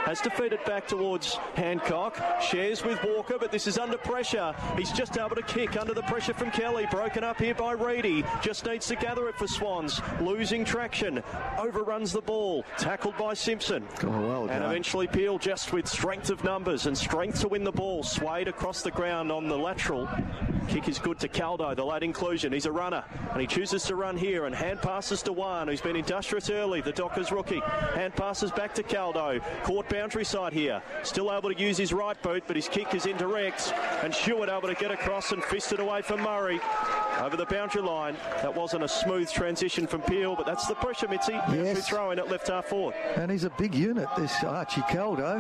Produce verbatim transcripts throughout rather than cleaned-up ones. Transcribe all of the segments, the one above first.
has to feed it back towards Hancock. Shares with Walker, but this is under pressure. He's just able to kick under the pressure from Kelly. Broken up here by Reedy. Just needs to gather it for Swans. Losing traction. Overruns the ball. Tackled by Simpson. Oh, well done. And eventually Peel, just with strength of numbers and strength to win the ball, swayed across the ground on the lateral. Kick is good to Caldo, the late inclusion. He's a runner, and he chooses to run here, and hand passes to Wan, who's been industrious early, the Dockers rookie. Hand passes back to Caldo. Caught boundary side here. Still able to use his right boot, but his kick is indirect, and Stewart able to get across and fist it away from Murray. Over the boundary line. That wasn't a smooth transition from Peel, but that's the pressure, Mitzi. Yes. Throw in at left half forward. And he's a big unit, this Archie Caldo.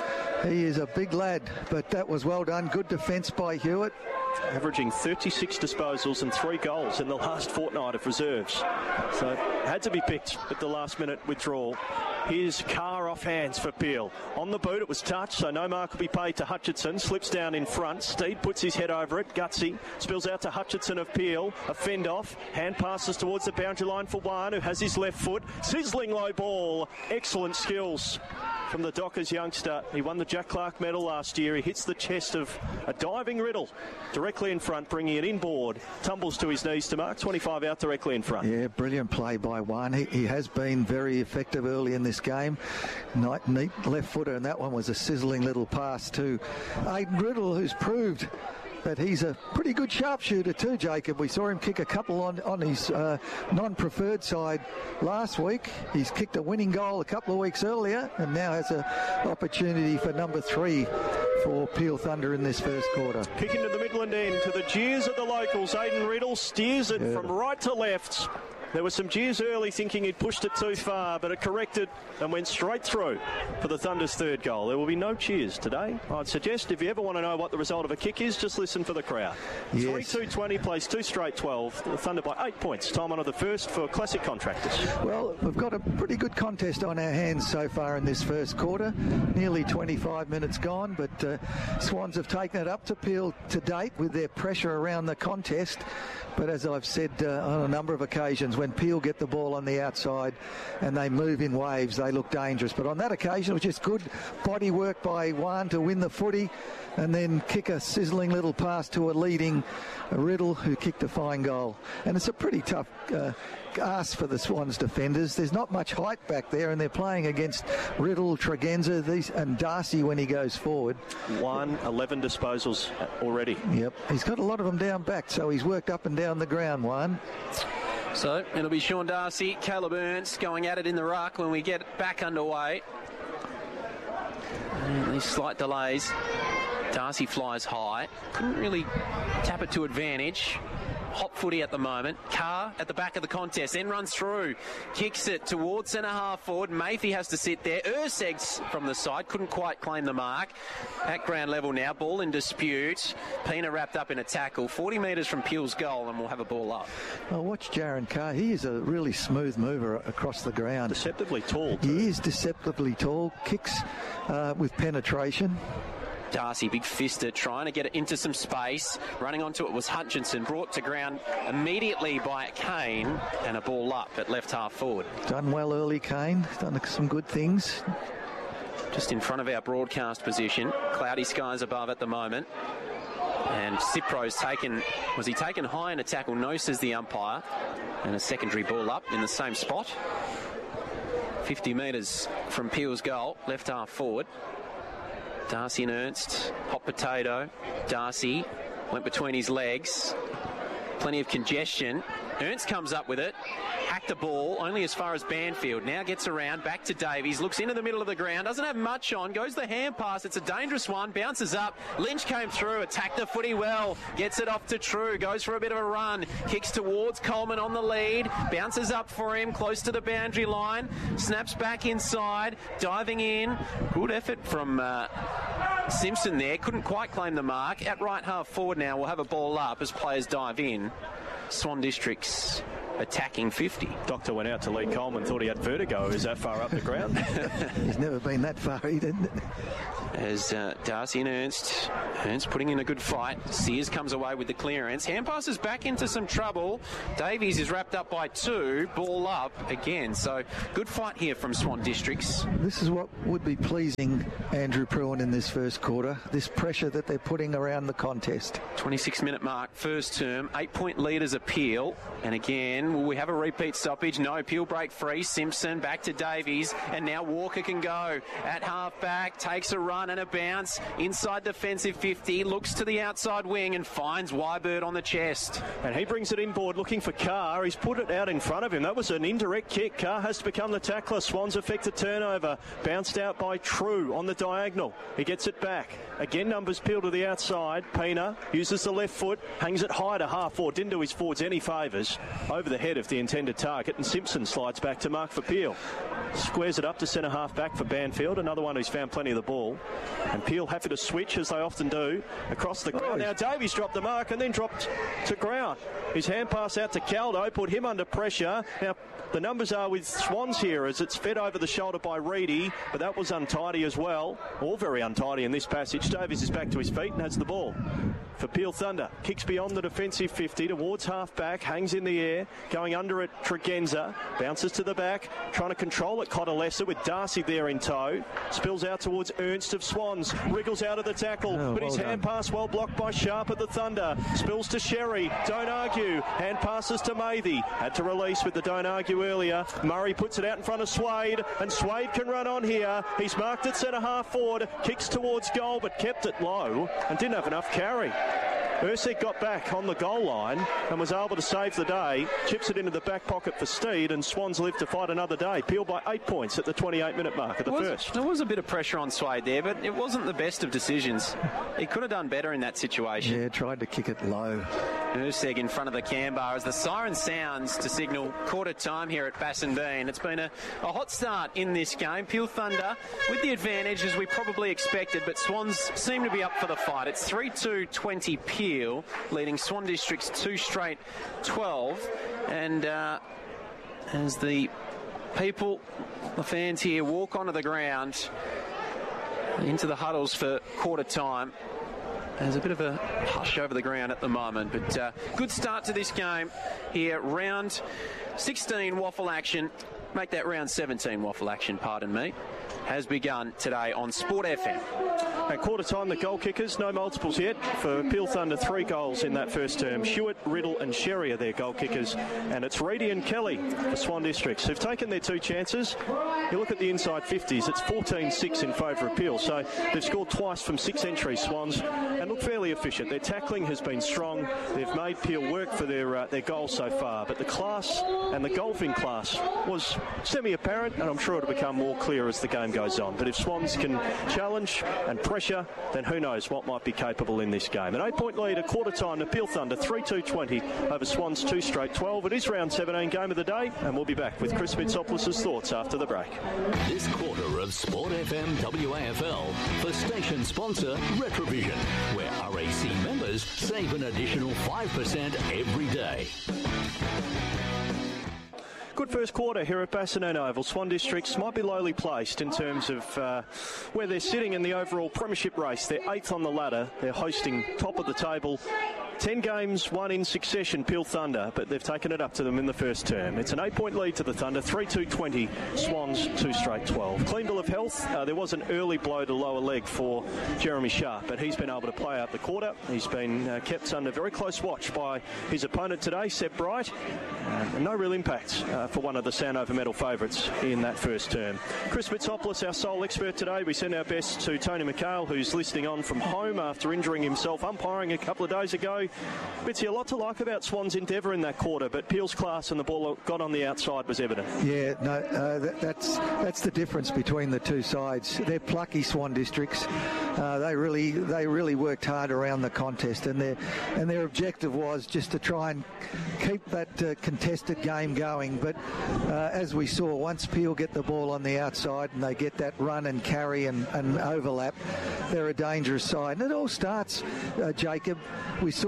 He is a big lad, but that was well done. Good defence by Hewitt. Averaging thirty-six disposals and three goals in the last fortnight of reserves. So had to be picked at the last minute withdrawal. Here's Carr off hands for Peel. On the boot, it was touched, so no mark will be paid to Hutchinson. Slips down in front. Steed puts his head over it. Gutsy spills out to Hutchinson of Peel. A fend off. Hand passes towards the boundary line for Wan, who has his left foot. Sizzling low ball. Excellent skills from the Dockers youngster. He won the Jack Clark medal last year. He hits the chest of a diving Riddle directly in front, bringing it inboard. Tumbles to his knees to mark. twenty-five out directly in front. Yeah, brilliant play by Wan. He, he has been very effective early in this game. Neat left footer, and that one was a sizzling little pass to Aiden Riddle, who's proved that he's a pretty good sharpshooter too, Jacob. We saw him kick a couple on, on his uh, non-preferred side last week. He's kicked a winning goal a couple of weeks earlier, and now has an opportunity for number three for Peel Thunder in this first quarter. Kick into the Midland end to the jeers of the locals. Aiden Riddle steers it yeah. from right to left. There were some jeers early thinking he'd pushed it too far, but it corrected and went straight through for the Thunder's third goal. There will be no cheers today. I'd suggest if you ever want to know what the result of a kick is, just listen for the crowd. Yes. three two twenty plays two straight twelve. The Thunder by eight points. Time on of the first for Classic Contractors. Well, we've got a pretty good contest on our hands so far in this first quarter. Nearly twenty-five minutes gone, but uh, Swans have taken it up to Peel to date with their pressure around the contest. But as I've said uh, on a number of occasions, when Peel get the ball on the outside and they move in waves, they look dangerous. But on that occasion, it was just good body work by Wan to win the footy and then kick a sizzling little pass to a leading Riddle, who kicked a fine goal. And it's a pretty tough uh, ask for the Swans defenders. There's not much height back there, and they're playing against Riddle, Tregenza, these, and Darcy when he goes forward. One, eleven disposals already. Yep, he's got a lot of them down back, so he's worked up and down the ground, one. So it'll be Sean Darcy, Caleb Ernst going at it in the ruck when we get back underway. And these slight delays. Darcy flies high. Couldn't really tap it to advantage. Hot footy at the moment. Carr at the back of the contest, then runs through, kicks it towards centre half forward. Mayfield has to sit there. Ersegs from the side, couldn't quite claim the mark. At ground level now, ball in dispute. Pina wrapped up in a tackle, forty metres from Peel's goal, and we'll have a ball up. Well, watch Jaron Carr. He is a really smooth mover across the ground. Deceptively tall, too. He is deceptively tall. Kicks uh, with penetration. Darcy, big fister, trying to get it into some space. Running onto it was Hutchinson, brought to ground immediately by Kane, and a ball up at left half forward. Done well early, Kane. Done some good things. Just in front of our broadcast position. Cloudy skies above at the moment. And Cipro's taken, was he taken high in a tackle? No, says the umpire. And a secondary ball up in the same spot. fifty metres from Peel's goal, left half forward. Darcy and Ernst, hot potato. Darcy went between his legs. Plenty of congestion. Ernst comes up with it. Hacked the ball only as far as Banfield. Now gets around, back to Davies. Looks into the middle of the ground. Doesn't have much on. Goes the hand pass. It's a dangerous one. Bounces up. Lynch came through. Attacked the footy well. Gets it off to True. Goes for a bit of a run. Kicks towards Coleman on the lead. Bounces up for him. Close to the boundary line. Snaps back inside. Diving in. Good effort from uh, Simpson there. Couldn't quite claim the mark. At right half forward now, we'll have a ball up as players dive in. Swan Districts attacking fifty. Doctor went out to Lee Coleman, thought he had vertigo. Is that far up the ground? He's never been that far, he didn't. As uh, Darcy and Ernst, Ernst putting in a good fight. Sears comes away with the clearance. Hand passes back into some trouble. Davies is wrapped up by two. Ball up again. So good fight here from Swan Districts. This is what would be pleasing Andrew Pruitt in this first quarter. This pressure that they're putting around the contest. twenty-six minute mark, first term. Eight point leaders a Peel. And again, will we have a repeat stoppage? No. Peel break free. Simpson back to Davies. And now Walker can go at half back. Takes a run and a bounce inside defensive fifty, looks to the outside wing and finds Wybird on the chest. And he brings it inboard looking for Carr. He's put it out in front of him. That was an indirect kick. Carr has to become the tackler. Swans affect a turnover. Bounced out by True on the diagonal. He gets it back. Again, numbers Peel to the outside. Pena uses the left foot, hangs it high to half forward. Didn't do his forwards any favours. Over the head of the intended target, and Simpson slides back to mark for Peel. Squares it up to centre half back for Banfield, another one who's found plenty of the ball. And Peel happy to switch, as they often do, across the ground. Now Davies dropped the mark and then dropped to ground. His hand pass out to Caldo, put him under pressure. Now the numbers are with Swans here as it's fed over the shoulder by Reedy, but that was untidy as well. All very untidy in this passage. Davies is back to his feet and has the ball. For Peel Thunder, kicks beyond the defensive fifty towards half back, hangs in the air, going under it, Tregenza, bounces to the back, trying to control it, Cotalessa with Darcy there in tow, spills out towards Ernst of Swans, wriggles out of the tackle, oh, but well his done. hand pass well blocked by Sharp at the Thunder, spills to Sherry, don't argue, hand passes to Mathy, had to release with the don't argue earlier, Murray puts it out in front of Swade, and Swade can run on here, he's marked at centre half forward, kicks towards goal but kept it low and didn't have enough carry. Ursek got back on the goal line and was able to save the day, chips it into the back pocket for Steed, and Swans live to fight another day. Peel by eight points at the twenty-eight minute mark of the was, first. There was a bit of pressure on Swade there, but it wasn't the best of decisions. He could have done better in that situation. Yeah, tried to kick it low. Urseg in front of the cam bar as the siren sounds to signal quarter time here at Bassendean. It's been a, a hot start in this game. Peel Thunder with the advantage as we probably expected, but Swans seem to be up for the fight. It's three two twenty Peel, leading Swan Districts two straight twelve. And uh, as the people, the fans here, walk onto the ground into the huddles for quarter time, there's a bit of a hush over the ground at the moment, but uh, good start to this game here. Round sixteen waffle action, make that round seventeen waffle action, pardon me, has begun today on Sport F M. At quarter time, the goal kickers, no multiples yet. For Peel Thunder, three goals in that first term. Hewitt, Riddle and Sherry are their goal kickers. And it's Reedy and Kelly for Swan Districts, who've taken their two chances. You look at the inside fifties, it's fourteen six in favour of Peel. So they've scored twice from six entries, Swans, and look fairly efficient. Their tackling has been strong. They've made Peel work for their, uh, their goals so far. But the class and the golfing class was semi-apparent, and I'm sure it'll become more clear as the game goes on. But if Swans can challenge and pressure, then who knows what might be capable in this game. An eight-point lead at quarter time to Peel Thunder, three two twenty over Swans two straight twelve. It is round seventeen game of the day, and we'll be back with Chris Mitsopoulos' thoughts after the break. This quarter of Sport F M W A F L for station sponsor Retrovision, where R A C members save an additional five percent every day. Good first quarter here at Bassendean Oval. Swan Districts might be lowly placed in terms of uh, where they're sitting in the overall premiership race. They're eighth on the ladder. They're hosting top of the table. Ten games, one in succession, Peel Thunder, but they've taken it up to them in the first term. It's an eight-point lead to the Thunder, three two twenty, Swans two straight twelve. Clean bill of health. Uh, there was an early blow to lower leg for Jeremy Sharp, but he's been able to play out the quarter. He's been uh, kept under very close watch by his opponent today, Seb Bright. Uh, no real impact uh, for one of the Sandover medal favourites in that first term. Chris Mitsopoulos, our sole expert today. We send our best to Tony McHale, who's listening on from home after injuring himself umpiring a couple of days ago. Bitsy, a lot to like about Swans' endeavour in that quarter, but Peel's class and the ball got on the outside was evident. Yeah, no, uh, that, that's that's the difference between the two sides. They're plucky, Swan Districts. Uh, they really they really worked hard around the contest, and their and their objective was just to try and keep that uh, contested game going. But uh, as we saw, once Peel get the ball on the outside and they get that run and carry and, and overlap, they're a dangerous side. And it all starts, uh, Jacob. We saw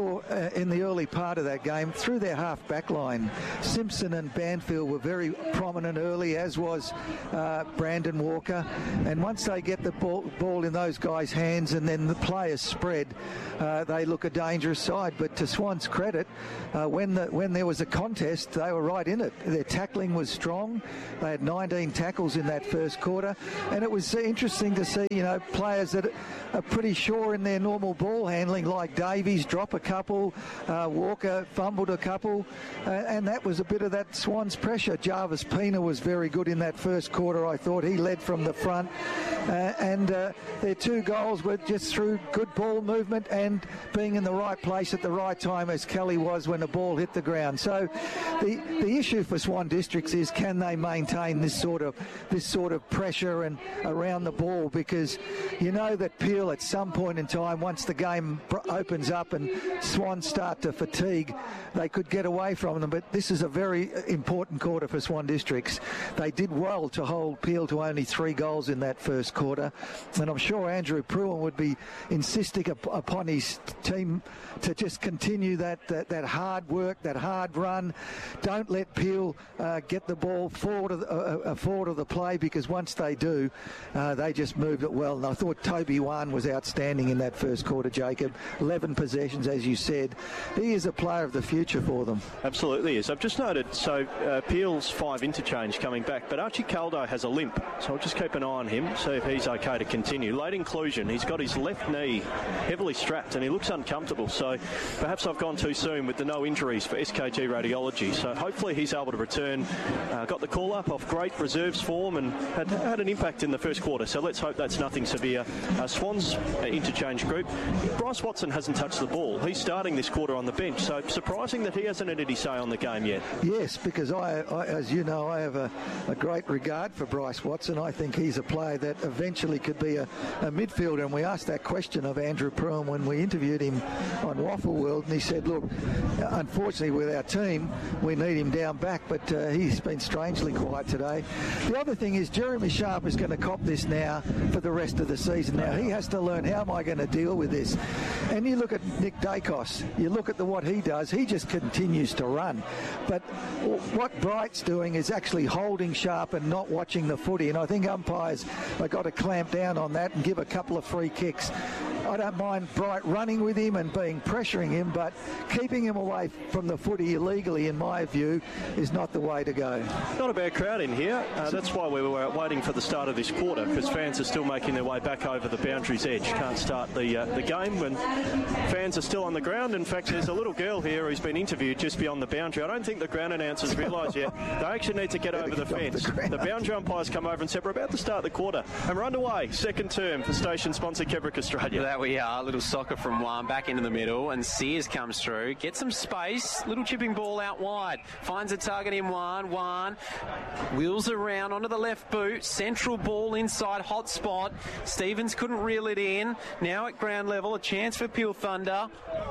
saw uh, in the early part of that game, through their half-back line, Simpson and Banfield were very prominent early, as was uh, Brandon Walker. And once they get the ball, ball in those guys' hands and then the players spread, uh, they look a dangerous side. But to Swans' credit, uh, when the, when there was a contest, they were right in it. Their tackling was strong. They had nineteen tackles in that first quarter. And it was interesting to see, you know, players that are pretty sure in their normal ball handling, like Davies drop a couple, uh, Walker fumbled a couple, uh, and that was a bit of that Swans pressure. Jarvis Pena was very good in that first quarter, I thought. He led from the front, uh, and uh, their two goals were just through good ball movement and being in the right place at the right time, as Kelly was when the ball hit the ground. So the the issue for Swan Districts is, can they maintain this sort of this sort of pressure and around the ball, because you know that Peel at some point in time, once the game opens up and Swans start to fatigue, they could get away from them. But this is a very important quarter for Swan Districts. They did well to hold Peel to only three goals in that first quarter, and I'm sure Andrew Pruitt would be insisting up, upon his team to just continue that, that, that hard work, that hard run. Don't let Peel uh, get the ball forward of the, uh, forward of the play, because once they do, uh, they just moved it well. And I thought Toby Wan was outstanding in that first quarter, Jacob. eleven possessions, as you said. He is a player of the future for them. Absolutely is. I've just noted, so uh, Peel's five interchange coming back, but Archie Caldo has a limp, so I'll just keep an eye on him, see if he's okay to continue. Late inclusion, he's got his left knee heavily strapped and he looks uncomfortable, so perhaps I've gone too soon with the no injuries for S K G Radiology, so hopefully he's able to return. Uh, got the call up off great reserves form and had, had an impact in the first quarter, so let's hope that's nothing severe. Uh, Swans uh, interchange group, Bryce Watson hasn't touched the ball. He's starting this quarter on the bench, so surprising that he hasn't had any say on the game yet. Yes, because I, I as you know, I have a, a great regard for Bryce Watson. I think he's a player that eventually could be a, a midfielder, and we asked that question of Andrew Pruitt when we interviewed him on Waffle World, and he said, look, unfortunately with our team, we need him down back, but uh, he's been strangely quiet today. The other thing is, Jeremy Sharp is going to cop this now for the rest of the season. Now he has to learn, how am I going to deal with this? And you look at Nick Dacos, you look at the, what he does, he just continues to run. But what Bright's doing is actually holding Sharp and not watching the footy, and I think umpires have got to clamp down on that and give a couple of free kicks. I don't mind Bright running with him and being pressuring him, but keeping him away from the footy illegally, in my view, is not the way to go. Not a bad crowd in here. Uh, that's why we were waiting for the start of this quarter, because fans are still making their way back over the boundary's edge. Can't start the uh, the game when fans are still on the ground. In fact, there's a little girl here who's been interviewed just beyond the boundary. I don't think the ground announcers realise yet. They actually need to get over the fence. The, the boundary umpires come over and said, we're about to start the quarter. And we're underway. Second term for station sponsor Kebrick Australia. There we are. Little soccer from one back into the middle, and Sears comes through, gets some space, little chipping ball out wide, finds a target in one, one, wheels around onto the left boot, central ball inside, hot spot. Stevens couldn't reel it in. Now at ground level, a chance for Peel Thunder.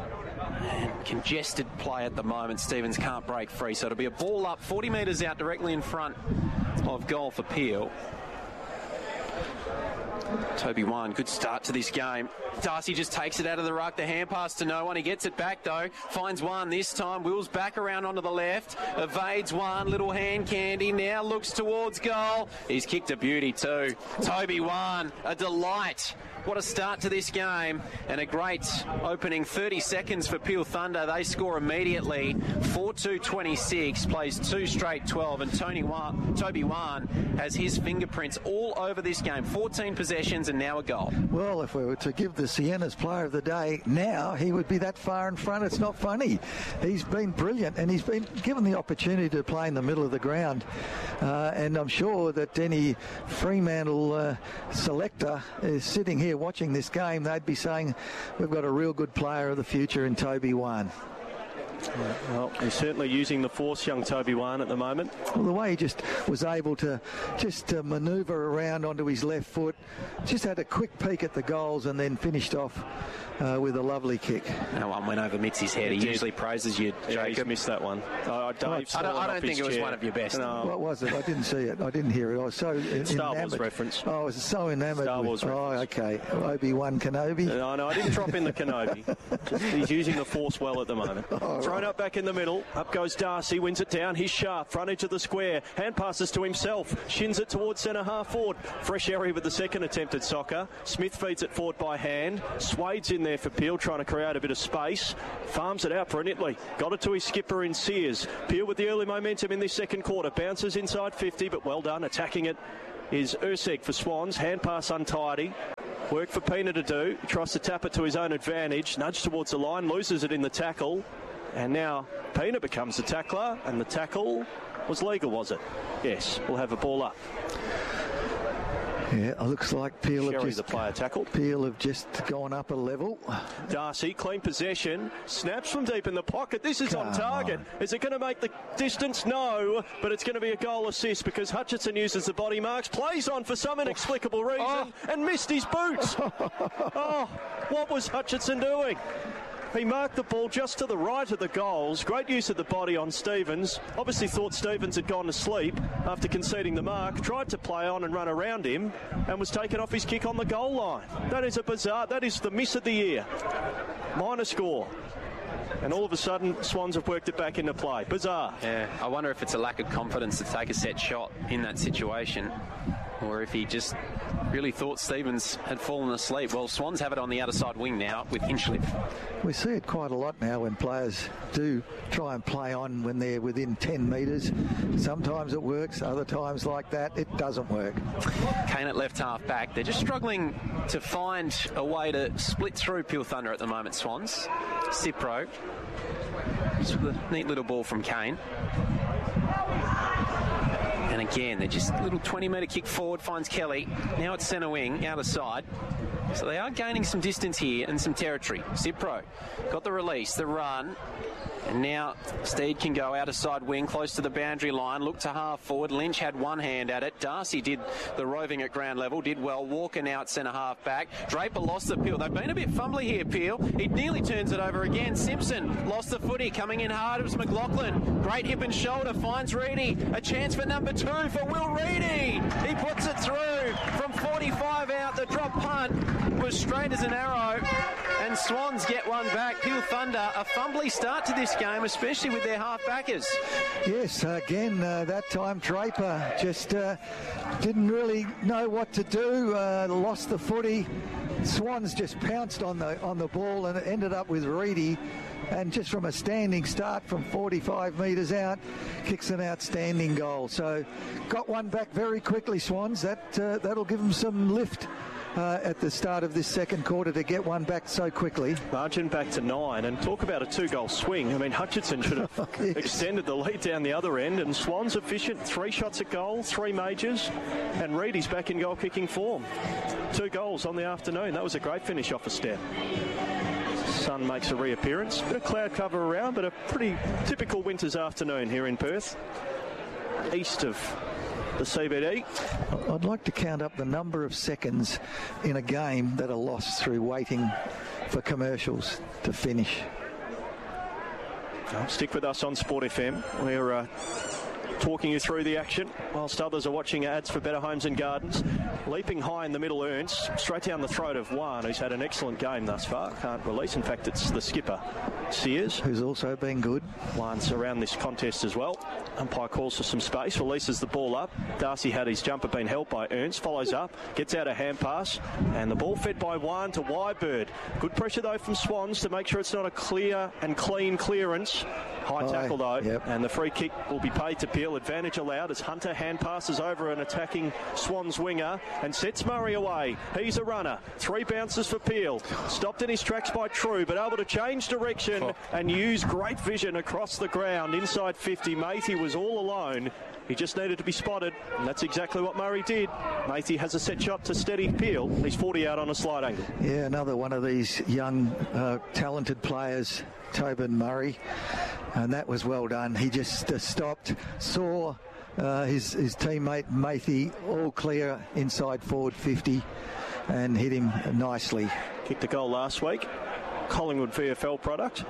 And congested play at the moment. Stevens can't break free, so it'll be a ball up forty metres out directly in front of goal for Peel. Toby Wan, good start to this game. Darcy just takes it out of the ruck. The hand pass to no one. He gets it back though. Finds one this time. Wheels back around onto the left. Evades one. Little hand candy. Now looks towards goal. He's kicked a beauty too. Toby Wan, a delight. What a start to this game, and a great opening thirty seconds for Peel Thunder. They score immediately. four two twenty-six, plays two straight twelve, and Tony Wan, Toby Wan has his fingerprints all over this game. fourteen possessions and now a goal. Well, if we were to give the Sienna's player of the day now, he would be that far in front. It's not funny. He's been brilliant, and he's been given the opportunity to play in the middle of the ground. Uh, and I'm sure that any Fremantle uh, selector is sitting here watching this game, they'd be saying, we've got a real good player of the future in Toby Wan. Well, he's certainly using the force, young Toby Wan, at the moment. Well, the way he just was able to just uh, manoeuvre around onto his left foot, just had a quick peek at the goals and then finished off uh, with a lovely kick. That one went over Mitzi's head. He usually praises you, Yeah, Jacob. he's missed that one. Uh, Dave I don't, I don't think it was chair. one of your best. No. What was it? I didn't see it. I didn't hear it. I was so en- Star Wars enamoured. reference. Oh, I was so enamoured. Star Wars with, oh, reference. okay. Obi-Wan Kenobi. No, no, I didn't drop in the Kenobi. Just, he's using the force well at the moment. Oh, Thrown right. up back in the middle. Up goes Darcy, wins it down. He's sharp, front edge of the square. Hand passes to himself. Shins it towards centre half forward. Fresh area with the second attempted soccer. Smith feeds it forward by hand. Swade's in there for Peel, trying to create a bit of space. Farms it out brilliantly. Got it to his skipper in Sears. Peel with the early momentum in this second quarter. Bounces inside fifty, but well done. Attacking it is Urseg for Swans. Hand pass untidy. Work for Pina to do. He tries to tap it to his own advantage. Nudge towards the line. Loses it in the tackle. And now Pina becomes the tackler. And the tackle was legal, was it? Yes. We'll have a ball up. Yeah, it looks like Peel have Sherry, just the player, tackled. Peel have just gone up a level. Darcy, clean possession. Snaps from deep in the pocket. This is on Come target. on. Is it going to make the distance? No. But it's going to be a goal assist because Hutchinson uses the body marks. Plays on for some inexplicable reason Oh. and missed his boots. Oh, what was Hutchinson doing? He marked the ball just to the right of the goals. Great use of the body on Stevens. Obviously thought Stevens had gone to sleep after conceding the mark. Tried to play on and run around him and was taken off his kick on the goal line. That is a bizarre... That is the miss of the year. Minor score. And all of a sudden, Swans have worked it back into play. Bizarre. Yeah, I wonder if it's a lack of confidence to take a set shot in that situation, or if he just really thought Stevens had fallen asleep. Well, Swans have it on the outer side wing now with Hinchliffe. We see it quite a lot now when players do try and play on when they're within ten metres. Sometimes it works, other times like that, it doesn't work. Kane at left half back. They're just struggling to find a way to split through Peel Thunder at the moment, Swans. Cipro. Just a neat little ball from Kane. And again, they're just a little twenty metre kick forward, finds Kelly. Now it's centre wing, outer side. So they are gaining some distance here and some territory. Cipro got the release, the run. And now Steed can go outer side wing, close to the boundary line. Look to half forward. Lynch had one hand at it. Darcy did the roving at ground level, did well. Walker now at centre half back. Draper lost the Peel. They've been a bit fumbly here, Peel. He nearly turns it over again. Simpson lost the footy. Coming in hard, it was McLaughlin. Great hip and shoulder, finds Reedy. A chance for number two for Will Reedy. He puts it through from forty-five out. The drop punt was straight as an arrow. And Swans get one back. Peel Thunder, a fumbly start to this game, especially with their half-backers. Yes, again, uh, that time Draper just uh, didn't really know what to do, uh, lost the footy. Swans just pounced on the on the ball and it ended up with Reedy. And just from a standing start from forty-five metres out, kicks an outstanding goal. So got one back very quickly, Swans. That, uh, that'll give them some lift Uh, at the start of this second quarter to get one back so quickly. Margin back to nine, and talk about a two-goal swing. I mean, Hutchinson should have Yes. extended the lead down the other end, and Swans efficient, three shots at goal, three majors, and Reedy's back in goal-kicking form. Two goals on the afternoon. That was a great finish off a step. Sun makes a reappearance. Bit of cloud cover around, but a pretty typical winter's afternoon here in Perth, east of the C B D. I'd like to count up the number of seconds in a game that are lost through waiting for commercials to finish. Stick with us on Sport F M. We're uh, talking you through the action whilst others are watching ads for Better Homes and Gardens. Leaping high in the middle, Ernst, straight down the throat of Wan, who's had an excellent game thus far. Can't release. In fact, it's the skipper, Sears, Who's also been good. Wan's around this contest as well. Umpire calls for some space, releases the ball up. Darcy had his jumper been held by Ernst, follows up, gets out a hand pass, and the ball fed by Wan to Wybird. Good pressure though from Swans to make sure it's not a clear and clean clearance. High High, tackle, though, yep. and the free kick will be paid to Peel. Advantage allowed as Hunter hand passes over an attacking Swans winger and sets Murray away. He's a runner. Three bounces for Peel. Stopped in his tracks by True, but able to change direction oh. and use great vision across the ground. Inside fifty, Matey was all alone. He just needed to be spotted, and that's exactly what Murray did. Matey has a set shot to steady Peel. He's forty out on a slide angle. Yeah, another one of these young, uh, talented players, Tobin Murray, and that was well done. He just uh, stopped, saw uh, his, his teammate Matey all clear inside forward fifty, and hit him nicely. Kicked a goal last week. Collingwood V F L product.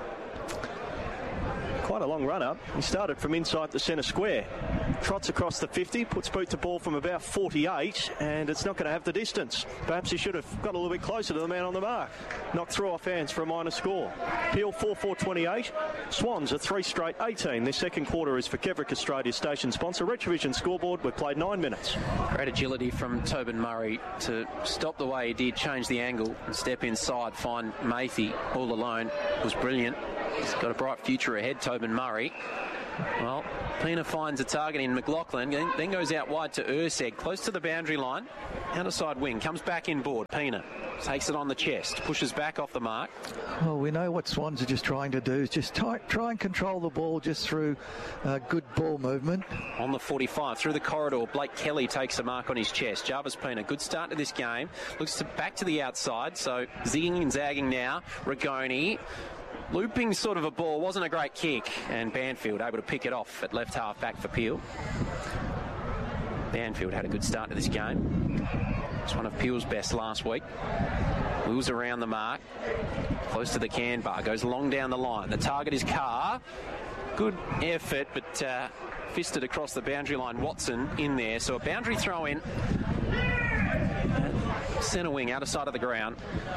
Quite a long run-up. He started from inside the centre square. Trots across the fifty, puts boot to ball from about forty-eight, and it's not going to have the distance. Perhaps he should have got a little bit closer to the man on the mark. Knocked through off hands for a minor score. Peel four four twenty-eight. Swans are three straight eighteen. This second quarter is for Kevrick Australia station sponsor. Retrovision scoreboard. We've played nine minutes. Great agility from Tobin Murray to stop the way he did, change the angle and step inside, find Matey all alone. It was brilliant. He's got a bright future ahead, Tobin Murray. Well, Pena finds a target in McLaughlin, then goes out wide to Urseg, close to the boundary line. Outside wing, comes back inboard. Pena takes it on the chest, pushes back off the mark. Well, we know what Swans are just trying to do is just try, try and control the ball just through uh, good ball movement. On the forty-five, through the corridor, Blake Kelly takes a mark on his chest. Jarvis Pena, good start to this game. Looks to back to the outside, so zigging and zagging now. Rigoni. Looping sort of a ball, wasn't a great kick, and Banfield able to pick it off at left half back for Peel. Banfield had a good start to this game. It's one of Peel's best last week. Moves around the mark, close to the can bar, goes long down the line. The target is Carr. Good effort, but uh, fisted across the boundary line. Watson in there, so a boundary throw in. Centre wing, outer side of the ground,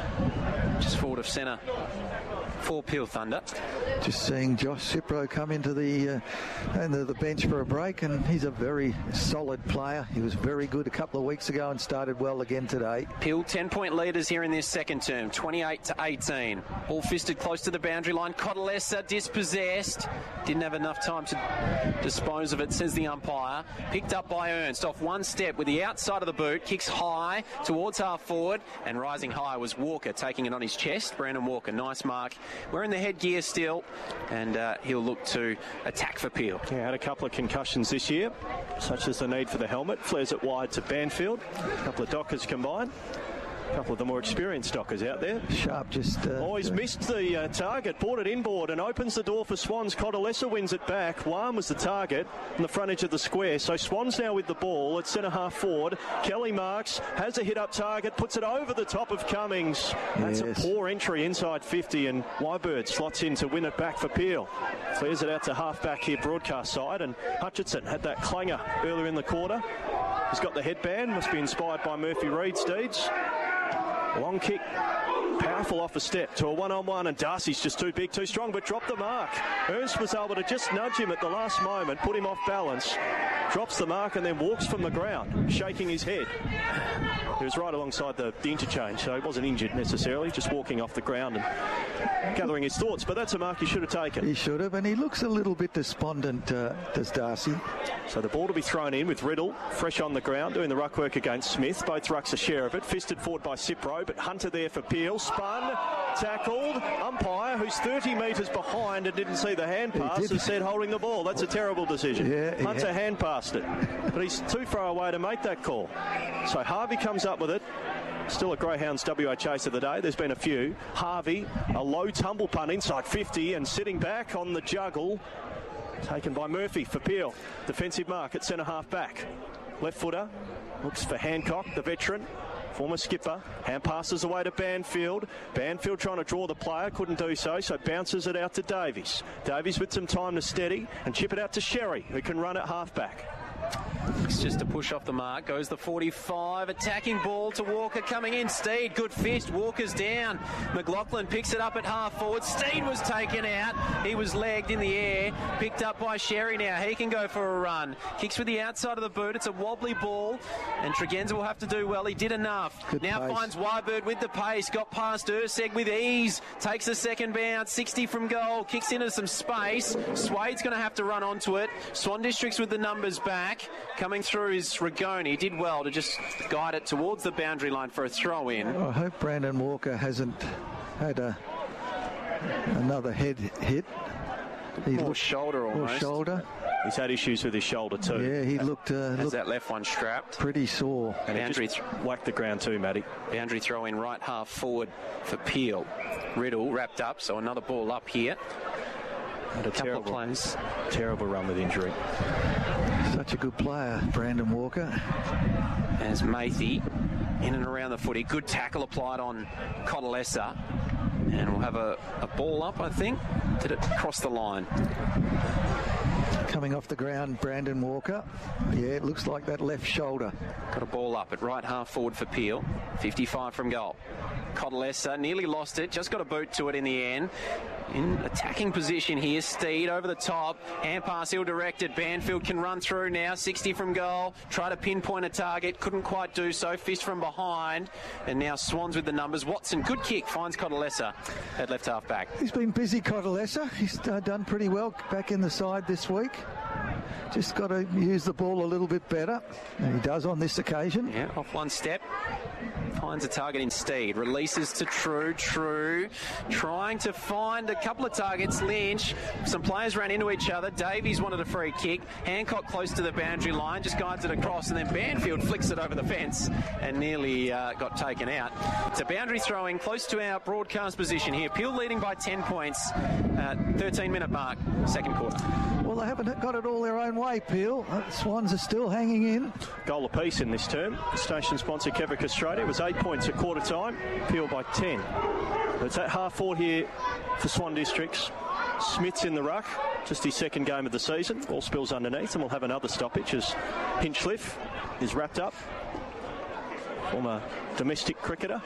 just forward of centre for Peel Thunder. Just seeing Josh Cipro come into the uh, into the bench for a break, and he's a very solid player. He was very good a couple of weeks ago and started well again today. Peel ten point leaders here in this second term, twenty-eight to eighteen. Ball fisted close to the boundary line. Cotalesa dispossessed. Didn't have enough time to dispose of it, says the umpire. Picked up by Ernst off one step with the outside of the boot. Kicks high towards half forward, and rising high was Walker taking it on his chest. Brandon Walker, nice mark. Wearing the headgear still, and uh, he'll look to attack for Peel. Yeah, had a couple of concussions this year, such as the need for the helmet. Flares it wide to Banfield. A couple of Dockers combined. A couple of the more experienced Dockers out there. Sharp just... Uh, Always missed the uh, target, brought it inboard and opens the door for Swans. Cotalesa wins it back. Wham was the target on the front edge of the square. So Swans now with the ball at centre half forward. Kelly marks, has a hit up target, puts it over the top of Cummings. That's yes. a poor entry inside fifty, and Wybird slots in to win it back for Peel. Clears it out to half back here, broadcast side, and Hutchinson had that clanger earlier in the quarter. He's got the headband, must be inspired by Murphy Reed's deeds. Long kick, powerful off a step to a one-on-one, and Darcy's just too big, too strong, but dropped the mark. Ernst was able to just nudge him at the last moment, put him off balance, drops the mark, and then walks from the ground, shaking his head. He was right alongside the, the interchange, so he wasn't injured necessarily, just walking off the ground and gathering his thoughts. But that's a mark he should have taken. He should have, and he looks a little bit despondent, uh, does Darcy. So the ball to be thrown in with Riddle, fresh on the ground, doing the ruck work against Smith. Both rucks a share of it. Fisted forward by Cipro, but Hunter there for Peel. Spun, tackled. Umpire, who's thirty metres behind and didn't see the hand pass, has said holding the ball. That's a terrible decision. Yeah, Hunter yeah. hand passed it, but he's too far away to make that call. So Harvey comes up with it. Still a Greyhounds W A chase of the day. There's been a few. Harvey, a low tumble punt inside fifty, and sitting back on the juggle. Taken by Murphy for Peel. Defensive mark at centre half back. Left footer. Looks for Hancock, the veteran. Former skipper. Hand passes away to Banfield. Banfield trying to draw the player. Couldn't do so, so bounces it out to Davies. Davies with some time to steady and chip it out to Sherry, who can run at half back. It's just a push off the mark. Goes the forty-five. Attacking ball to Walker coming in. Steed, good fist. Walker's down. McLaughlin picks it up at half forward. Steed was taken out. He was legged in the air. Picked up by Sherry now. He can go for a run. Kicks with the outside of the boot. It's a wobbly ball. And Tregenza will have to do well. He did enough. Good now pace. finds Wybird with the pace. Got past Urseg with ease. Takes the second bounce. sixty from goal. Kicks into some space. Swade's going to have to run onto it. Swan Districts with the numbers back. Coming through is Rigoni. He did well to just guide it towards the boundary line for a throw in. I hope Brandon Walker hasn't had a another head hit. He More looked, shoulder or almost. shoulder. He's had issues with his shoulder too. Yeah, he looked, uh, Has looked that left one strapped. pretty sore. And he Boundary just whacked the ground too, Matty. Boundary throw in right half forward for Peel. Riddle wrapped up, so another ball up here. And a Couple terrible, of plays. terrible run with injury. Such a good player, Brandon Walker. As Matey in and around the footy. Good tackle applied on Cotalesa. And we'll have a, a ball up, I think. Did it cross the line? Coming off the ground, Brandon Walker. Yeah, it looks like that left shoulder. Got a ball up at right half forward for Peel. fifty-five from goal. Cotalesa nearly lost it, just got a boot to it in the end. In attacking position here, Steed over the top. Hand pass ill-directed. Banfield can run through now. sixty from goal. Try to pinpoint a target. Couldn't quite do so. Fist from behind. And now Swans with the numbers. Watson, good kick. Finds Cotalesa at left half back. He's been busy, Cotalesa. He's uh, done pretty well back in the side this week. Just got to use the ball a little bit better. And he does on this occasion. Yeah, off one step. Finds a target in Steed. Releases to True. True. Trying to find a couple of targets. Lynch. Some players ran into each other. Davies wanted a free kick. Hancock close to the boundary line. Just guides it across. And then Banfield flicks it over the fence and nearly uh, got taken out. It's a boundary throwing close to our broadcast position here. Peel leading by ten points. Uh, thirteen minute mark. Second quarter. Well, they haven't got it all their own way, Peel. Uh, Swans are still hanging in. Goal apiece in this term. Station sponsor Kevrick Australia. It was eight points at quarter time. Peel by ten. It's at half forward here for Swan Districts. Smith's in the ruck. Just his second game of the season. All spills underneath, and we'll have another stoppage as Hinchliffe is wrapped up. Former domestic cricketer.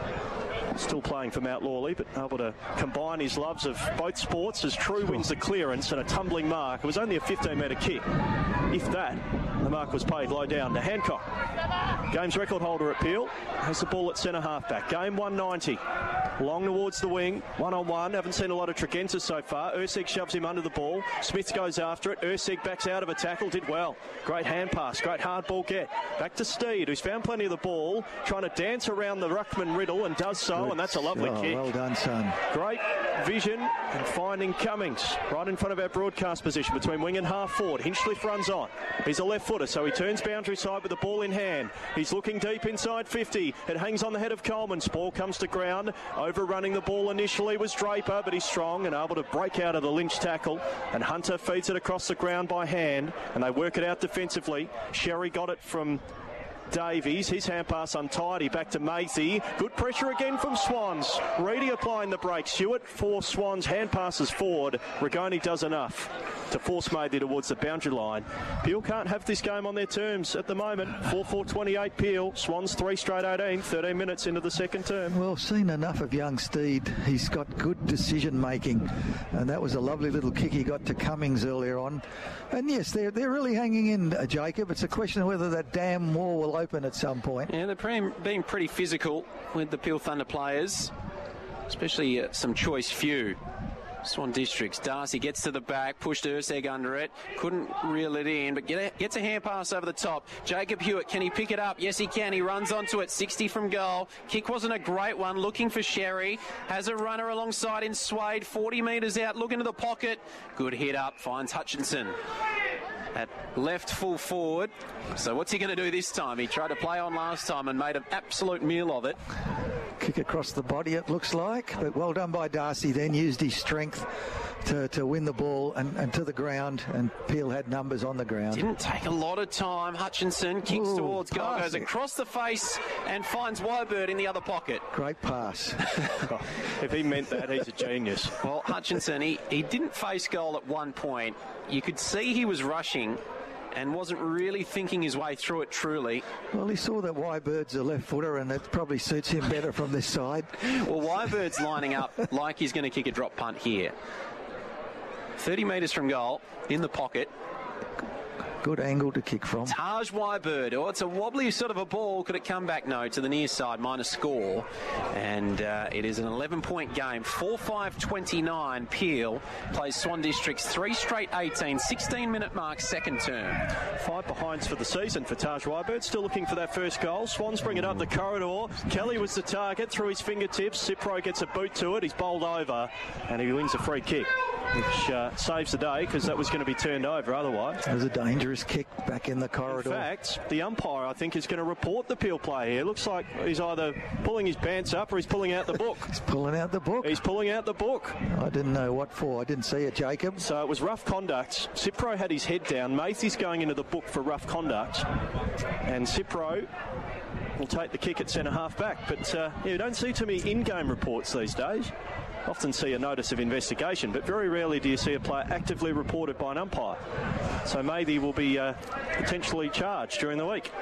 Still playing for Mount Lawley, but able to combine his loves of both sports as True wins the clearance and a tumbling mark. It was only a fifteen metre kick. If that, the mark was paid low down to Hancock. Games record holder at Peel has the ball at centre halfback. Game one ninety. Long towards the wing, one on one. Haven't seen a lot of Tregenza so far. Urseg shoves him under the ball. Smith goes after it. Urseg backs out of a tackle. Did well. Great hand pass. Great hard ball get. Back to Steed, who's found plenty of the ball. Trying to dance around the ruckman Riddle and does so. Good. And that's a lovely oh, kick. Well done, son. Great vision and finding Cummings right in front of our broadcast position between wing and half forward. Hinchliffe runs on. He's a left footer, so he turns boundary side with the ball in hand. He's looking deep inside fifty. It hangs on the head of Coleman's. Ball comes to ground. Overrunning the ball initially was Draper, but he's strong and able to break out of the Lynch tackle. And Hunter feeds it across the ground by hand, and they work it out defensively. Sherry got it from Davies, his hand pass untidy, back to Matey. Good pressure again from Swans. Reedy applying the brakes. Stewart for Swans, hand passes forward. Rigoni does enough to force Matey towards the boundary line. Peel can't have this game on their terms at the moment. four four twenty-eight Peel. Swans three straight eighteen, thirteen minutes into the second term. Well, seen enough of young Steed. He's got good decision making, and that was a lovely little kick he got to Cummings earlier on. And yes, they're they're really hanging in, uh, Jacob. It's a question of whether that damn wall will open at some point. Yeah, they're pretty, being pretty physical with the Peel Thunder players, especially uh, some choice few. Swan Districts. Darcy gets to the back, pushed Urseg under it, couldn't reel it in, but get a, gets a hand pass over the top. Jacob Hewitt, can he pick it up? Yes, he can. He runs onto it, sixty from goal. Kick wasn't a great one, looking for Sherry. Has a runner alongside in Swade, forty metres out, look into the pocket. Good hit up, finds Hutchinson at left full forward. So what's he going to do this time? He tried to play on last time and made an absolute meal of it. Kick across the body, it looks like, but well done by Darcy. Then used his strength to, to win the ball and, and to the ground, and Peel had numbers on the ground. Didn't take a lot of time. Hutchinson kicks Ooh, towards goal, goes it. across the face and finds Wybird in the other pocket. Great pass. If he meant that, he's a genius. Well, Hutchinson, he, he didn't face goal at one point. You could see he was rushing, and wasn't really thinking his way through it truly. Well, he saw that Wybird's a left footer, and it probably suits him better from this side. Well, Wybird's lining up like he's going to kick a drop punt here. thirty metres from goal, in the pocket. Good angle to kick from. Taj Wybird. Oh, it's a wobbly sort of a ball. Could it come back? No, to the near side, minus score. And uh, it is an eleven-point game. four five twenty-nine. Peel plays Swan District's three straight eighteen. sixteen-minute mark, second term. Five behinds for the season for Taj Wybird. Still looking for that first goal. Swans bring it up the corridor. Kelly was the target through his fingertips. Cipro gets a boot to it. He's bowled over, and he wins a free kick, which uh, saves the day because that was going to be turned over otherwise. It was a dangerous kick back in the corridor. In fact, the umpire, I think, is going to report the Peel play here. Looks like he's either pulling his pants up or he's pulling out the book. He's pulling out the book. He's pulling out the book. I didn't know what for. I didn't see it, Jacob. So it was rough conduct. Cipro had his head down. Matthew's going into the book for rough conduct. And Cipro will take the kick at centre half back. But uh, yeah, you don't see too many in-game reports these days. Often see a notice of investigation, but very rarely do you see a player actively reported by an umpire. So maybe will be uh, potentially charged during the week.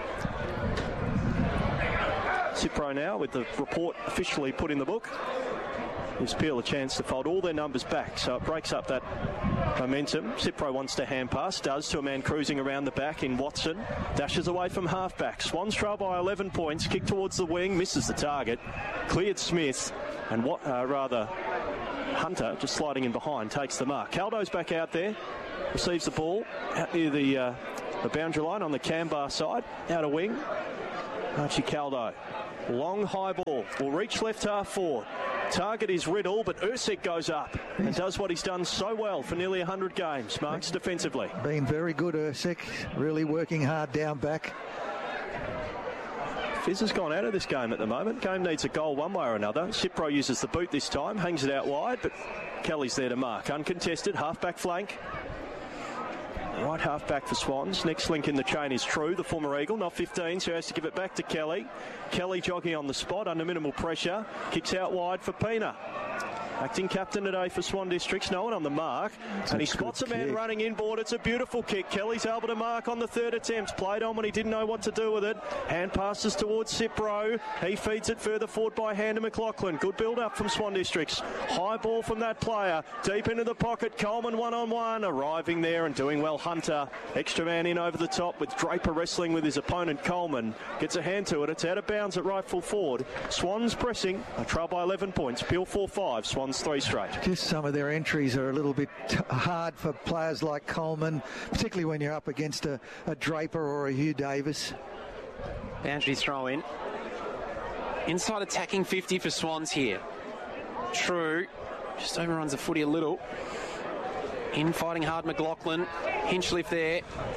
Cipro now with the report officially put in the book. Gives Peel a chance to fold all their numbers back, so it breaks up that momentum. Cipro wants to hand pass, does to a man cruising around the back in Watson. Dashes away from half-back. Swans trail by eleven points, kick towards the wing, misses the target. Cleared Smith, and what, uh, rather, Hunter, just sliding in behind, takes the mark. Caldo's back out there, receives the ball out near the, uh, the boundary line on the Canberra side, out a wing. Archie Caldo. Long high ball, will reach left half forward. Target is Riddle, but Ursik goes up and does what he's done so well for nearly one hundred games. Marks defensively. Been very good, Ursik. Really working hard down back. Fizz has gone out of this game at the moment. Game needs a goal one way or another. Cipro uses the boot this time, hangs it out wide, but Kelly's there to mark. Uncontested, half-back flank. Right half back for Swans. Next link in the chain is True, the former Eagle, not fifteen, so he has to give it back to Kelly. Kelly jogging on the spot under minimal pressure. Kicks out wide for Pina. Acting captain today for Swan Districts, no one on the mark. It's and he spots a man kick. Running inboard. It's a beautiful kick. Kelly's able to mark on the third attempt. Played on when he didn't know what to do with it. Hand passes towards Cipro. He feeds it further forward by hand to McLaughlin. Good build-up from Swan Districts. High ball from that player. Deep into the pocket. Coleman one-on-one. Arriving there and doing well. Hunter. Extra man in over the top with Draper wrestling with his opponent Coleman. Gets a hand to it. It's out of bounds at right full forward. Swans pressing. A trail by eleven points. Peel four five. Swans three straight. Just some of their entries are a little bit t- hard for players like Coleman, particularly when you're up against a, a Draper or a Hugh Davis. Boundary throw in. Inside attacking fifty for Swans here. True. Just overruns the footy a little. In fighting hard McLaughlin. Hinchliff there.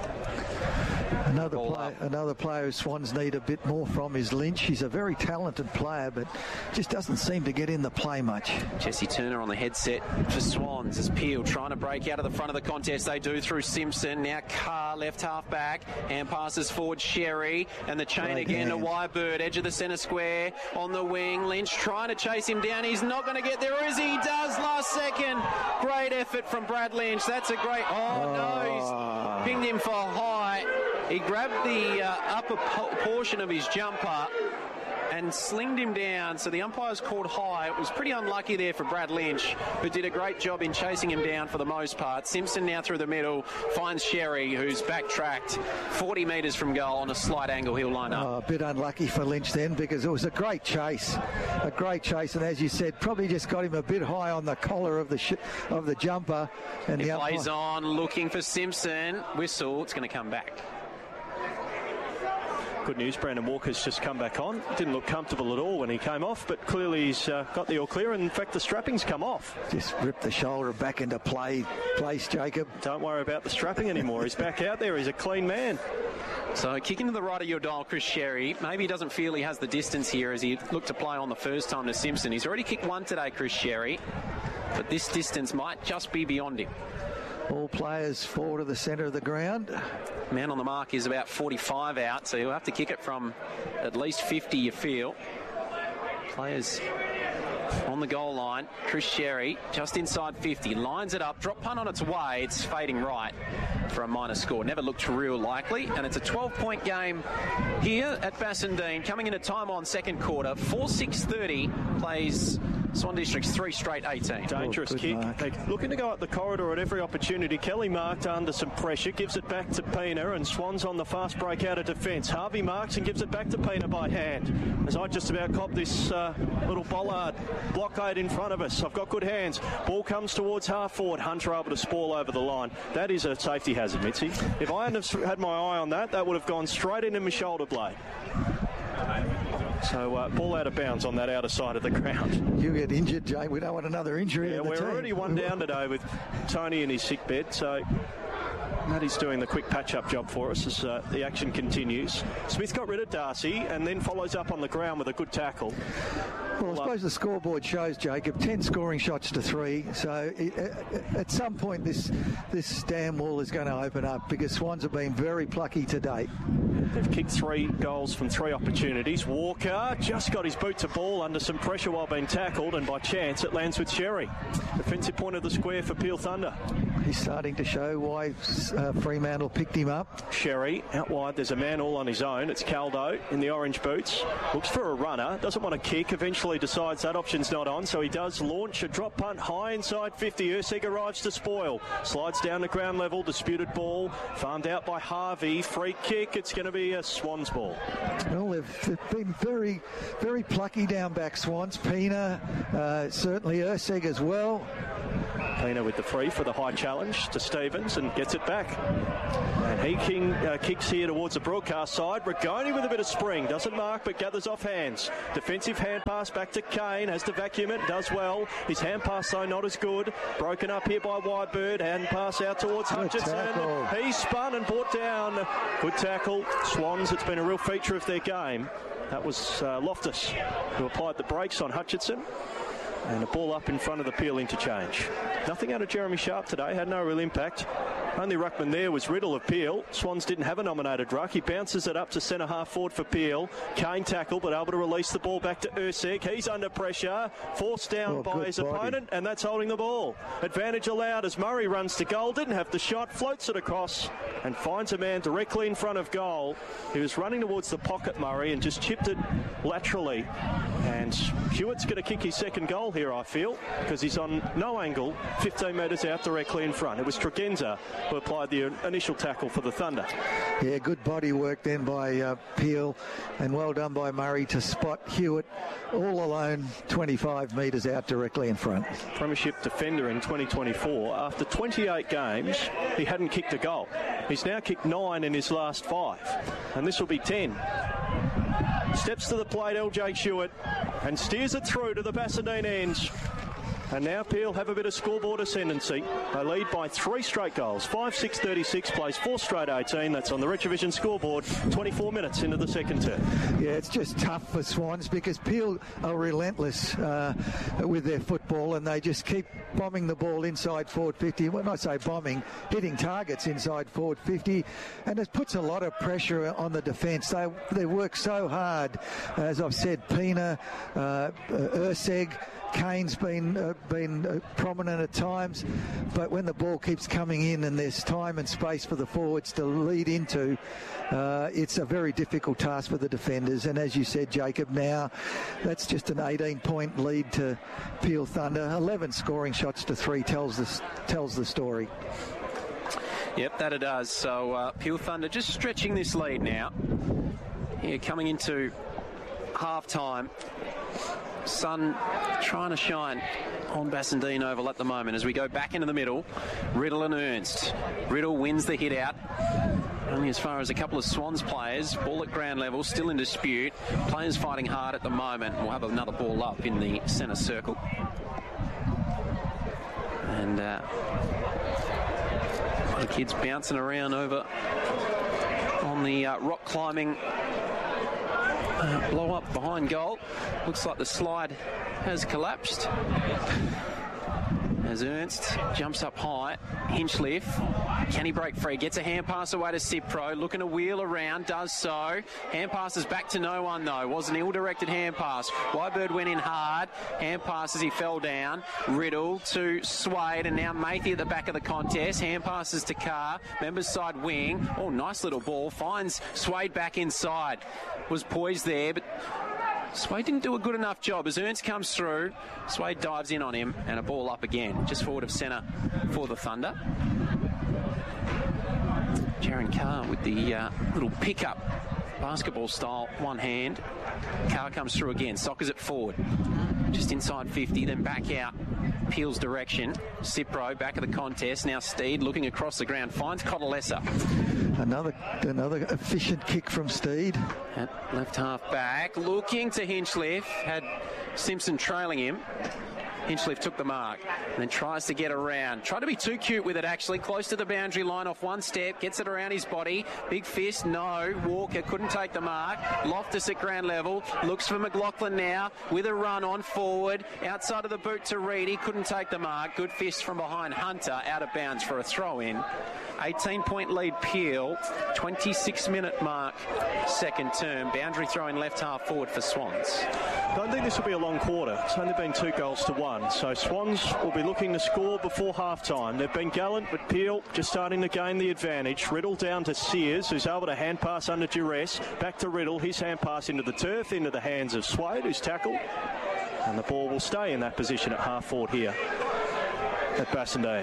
Another player, another player who Swans need a bit more from is Lynch. He's a very talented player, but just doesn't seem to get in the play much. Jesse Turner on the headset for Swans as Peel trying to break out of the front of the contest. They do through Simpson. Now Carr, left half back, and passes forward Sherry, and the chain Great again hand. to Wybird, edge of the centre square on the wing. Lynch trying to chase him down. He's not going to get there, is he? He does last second. Great effort from Brad Lynch. That's a great. Oh, oh. no, he's pinged him for high. He grabbed the uh, upper po- portion of his jumper and slinged him down, so the umpire's called high. It was pretty unlucky there for Brad Lynch, who did a great job in chasing him down for the most part. Simpson now through the middle, finds Sherry, who's backtracked forty metres from goal on a slight angle. He'll line up. Oh, a bit unlucky for Lynch then, because it was a great chase. A great chase, and as you said, probably just got him a bit high on the collar of the sh- of the jumper. And he the plays umpire- on, looking for Simpson. Whistle, it's going to come back. Good news, Brandon Walker's just come back on. Didn't look comfortable at all when he came off, but clearly he's uh, got the all clear, and in fact the strapping's come off. Just ripped the shoulder back into play, place, Jacob. Don't worry about the strapping anymore. He's back out there. He's a clean man. So kicking to the right of your dial, Chris Sherry. Maybe he doesn't feel he has the distance here as he looked to play on the first time to Simpson. He's already kicked one today, Chris Sherry, but this distance might just be beyond him. All players forward of the centre of the ground. Man on the mark is about forty-five out, so he'll have to kick it from at least fifty, you feel. Players on the goal line. Chris Sherry just inside fifty. Lines it up. Drop punt on its way. It's fading right. for a minor score. Never looked real likely, and it's a twelve-point game here at Bassendean, coming into time on second quarter. four six thirty plays Swan District's three straight eighteen. Dangerous oh, kick. Mark. They're looking to go up the corridor at every opportunity. Kelly marked under some pressure, gives it back to Pina, and Swans on the fast break out of defence. Harvey marks and gives it back to Pina by hand. As I just about cop this uh, little bollard blockade in front of us. I've got good hands. Ball comes towards half forward. Hunter able to spoil over the line. That is a safety hazard, Mitzi. If I hadn't have had my eye on that, that would have gone straight into my shoulder blade. So uh, ball out of bounds on that outer side of the ground. You get injured, Jay. We don't want another injury. Yeah, in the we're team. already one down today with Tony in his sick bed. So Matty's doing the quick patch-up job for us as uh, the action continues. Smith got rid of Darcy and then follows up on the ground with a good tackle. Well, I suppose the scoreboard shows, Jacob, ten scoring shots to three. So it, at some point this this dam wall is going to open up because Swans have been very plucky to date. They've kicked three goals from three opportunities. Walker just got his boot to ball under some pressure while being tackled, and by chance it lands with Sherry. Defensive point of the square for Peel Thunder. He's starting to show why uh, Fremantle picked him up. Sherry out wide. There's a man all on his own. It's Caldo in the orange boots. Looks for a runner. Doesn't want to kick. Eventually decides that option's not on, so he does launch a drop punt high inside fifty. Ursig arrives to spoil. Slides down to ground level. Disputed ball. Farmed out by Harvey. Free kick. It's going to be a Swans ball. Well, they've, they've been very, very plucky down back, Swans. Pina, uh, certainly Ursig as well. Pina with the free for the high challenge to Stevens and gets it back. And he king, uh, kicks here towards the broadcast side. Rigoni with a bit of spring. Doesn't mark but gathers off hands. Defensive hand pass back to Kane. Has to vacuum it. Does well. His hand pass though not as good. Broken up here by Whitebird. Hand pass out towards Good Hutchinson. tackle. He spun and brought down. Good tackle. Swans, it's been a real feature of their game. That was uh, Loftus who applied the brakes on Hutchinson. And a ball up in front of the Peel interchange. Nothing out of Jeremy Sharp today, had no real impact. Only ruckman there was Riddle of Peel. Swans didn't have a nominated ruck. He bounces it up to centre half forward for Peel. Kane tackle, but able to release the ball back to Ursig. He's under pressure, forced down oh, by his body. opponent, and that's holding the ball. Advantage allowed as Murray runs to goal. Didn't have the shot, floats it across and finds a man directly in front of goal. He was running towards the pocket, Murray, and just chipped it laterally. And Hewitt's going to kick his second goal here, I feel, because he's on no angle, fifteen metres out directly in front. It was Tregenza who applied the initial tackle for the Thunder. Yeah, good body work then by uh, Peel, and well done by Murray to spot Hewitt all alone twenty-five metres out directly in front. Premiership defender in twenty twenty-four. After twenty-eight games, he hadn't kicked a goal. He's now kicked nine in his last five, and this will be ten. Steps to the plate, L J Hewitt, and steers it through to the Bassendean ends. And now Peel have a bit of scoreboard ascendancy. They lead by three straight goals. five six thirty-six plays four straight eighteen. That's on the Retrovision scoreboard. twenty-four minutes into the second term. Yeah, it's just tough for Swans because Peel are relentless uh, with their football, and they just keep bombing the ball inside forward fifty. When I say bombing, hitting targets inside forward fifty, and it puts a lot of pressure on the defence. They they work so hard. As I've said, Pina, uh, Ursig, Kane's been uh, been uh, prominent at times, but when the ball keeps coming in and there's time and space for the forwards to lead into, uh, it's a very difficult task for the defenders. And as you said, Jacob, now that's just an eighteen point lead to Peel Thunder. eleven scoring shots to three tells the, tells the story. Yep, that it does. So uh, Peel Thunder just stretching this lead now. Here coming into half-time. Sun trying to shine on Bassendean Oval at the moment as we go back into the middle. Riddle and Ernst. Riddle wins the hit out. Only as far as a couple of Swans players. Ball at ground level, still in dispute. Players fighting hard at the moment. We'll have another ball up in the centre circle. And uh, the kids bouncing around over on the uh, rock climbing Uh, blow up behind goal. Looks like the slide has collapsed. as Ernst jumps up high. Hinchliffe, can he break free? Gets a hand pass away to Cipro, looking to wheel around, does so. Hand passes back to no one though. Was an ill-directed hand pass. Wybird went in hard. Hand pass as he fell down. Riddle to Swade, and now Matey at the back of the contest. Hand passes to Carr. Members side wing. Oh, nice little ball. Finds Swade back inside. Was poised there, but Swade didn't do a good enough job. As Ernst comes through, Swade dives in on him, and a ball up again, just forward of centre for the Thunder. Jaron Carr with the uh, little pickup, basketball style, one hand. Carr comes through again, sockers it forward. Just inside fifty, then back out. Peel's direction. Cipro back of the contest. Now Steed looking across the ground. Finds Cotalesa. Another another efficient kick from Steed. At left half back. Looking to Hinchliffe. Had Simpson trailing him. Hinchliffe took the mark and then tries to get around. Tried to be too cute with it, actually. Close to the boundary line off one step. Gets it around his body. Big fist, no. Walker couldn't take the mark. Loftus at ground level. Looks for McLaughlin now with a run on forward. Outside of the boot to Reedy. Couldn't take the mark. Good fist from behind Hunter. Out of bounds for a throw-in. eighteen-point lead Peel. twenty-six minute mark. Second term. Boundary throw-in left half forward for Swans. I don't think this will be a long quarter. It's only been two goals to one. So Swans will be looking to score before half-time. They've been gallant, but Peel just starting to gain the advantage. Riddle down to Sears, who's able to hand pass under duress. Back to Riddle. His hand pass into the turf, into the hands of Swade, who's tackled. And the ball will stay in that position at half-forward here at Bassendean.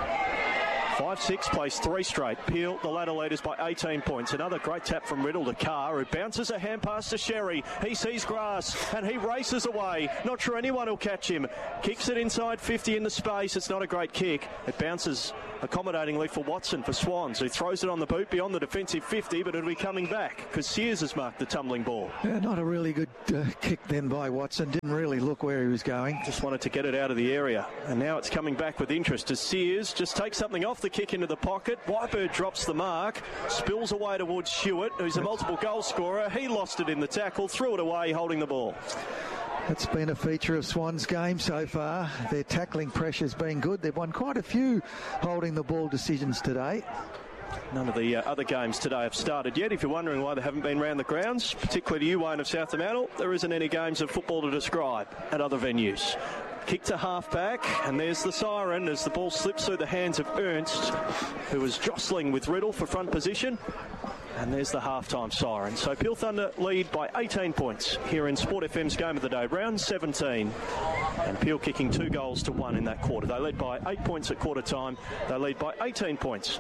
five six, plays three straight. Peel, the ladder leaders by eighteen points. Another great tap from Riddle to Carr, who bounces a hand pass to Sherry. He sees grass, and he races away. Not sure anyone will catch him. Kicks it inside fifty in the space. It's not a great kick. It bounces accommodatingly for Watson for Swans, who throws it on the boot beyond the defensive fifty, but it'll be coming back because Sears has marked the tumbling ball. Yeah, not a really good uh, kick then by Watson. Didn't really look where he was going. Just wanted to get it out of the area. And now it's coming back with interest as Sears just takes something off the kick into the pocket. Wybird drops the mark, spills away towards Hewitt, who's a multiple goal scorer. He lost it in the tackle, threw it away, holding the ball. That's been a feature of Swans' game so far. Their tackling pressure's been good. They've won quite a few holding the ball decisions today. None of the uh, other games today have started yet. If you're wondering why they haven't been round the grounds, particularly to you, Wayne of South Fremantle, there isn't any games of football to describe at other venues. Kick to half-back, and there's the siren as the ball slips through the hands of Ernst, who was jostling with Riddle for front position. And there's the half-time siren. So Peel Thunder lead by eighteen points here in Sport F M's Game of the Day, round seventeen. And Peel kicking two goals to one in that quarter. They lead by eight points at quarter time. They lead by eighteen points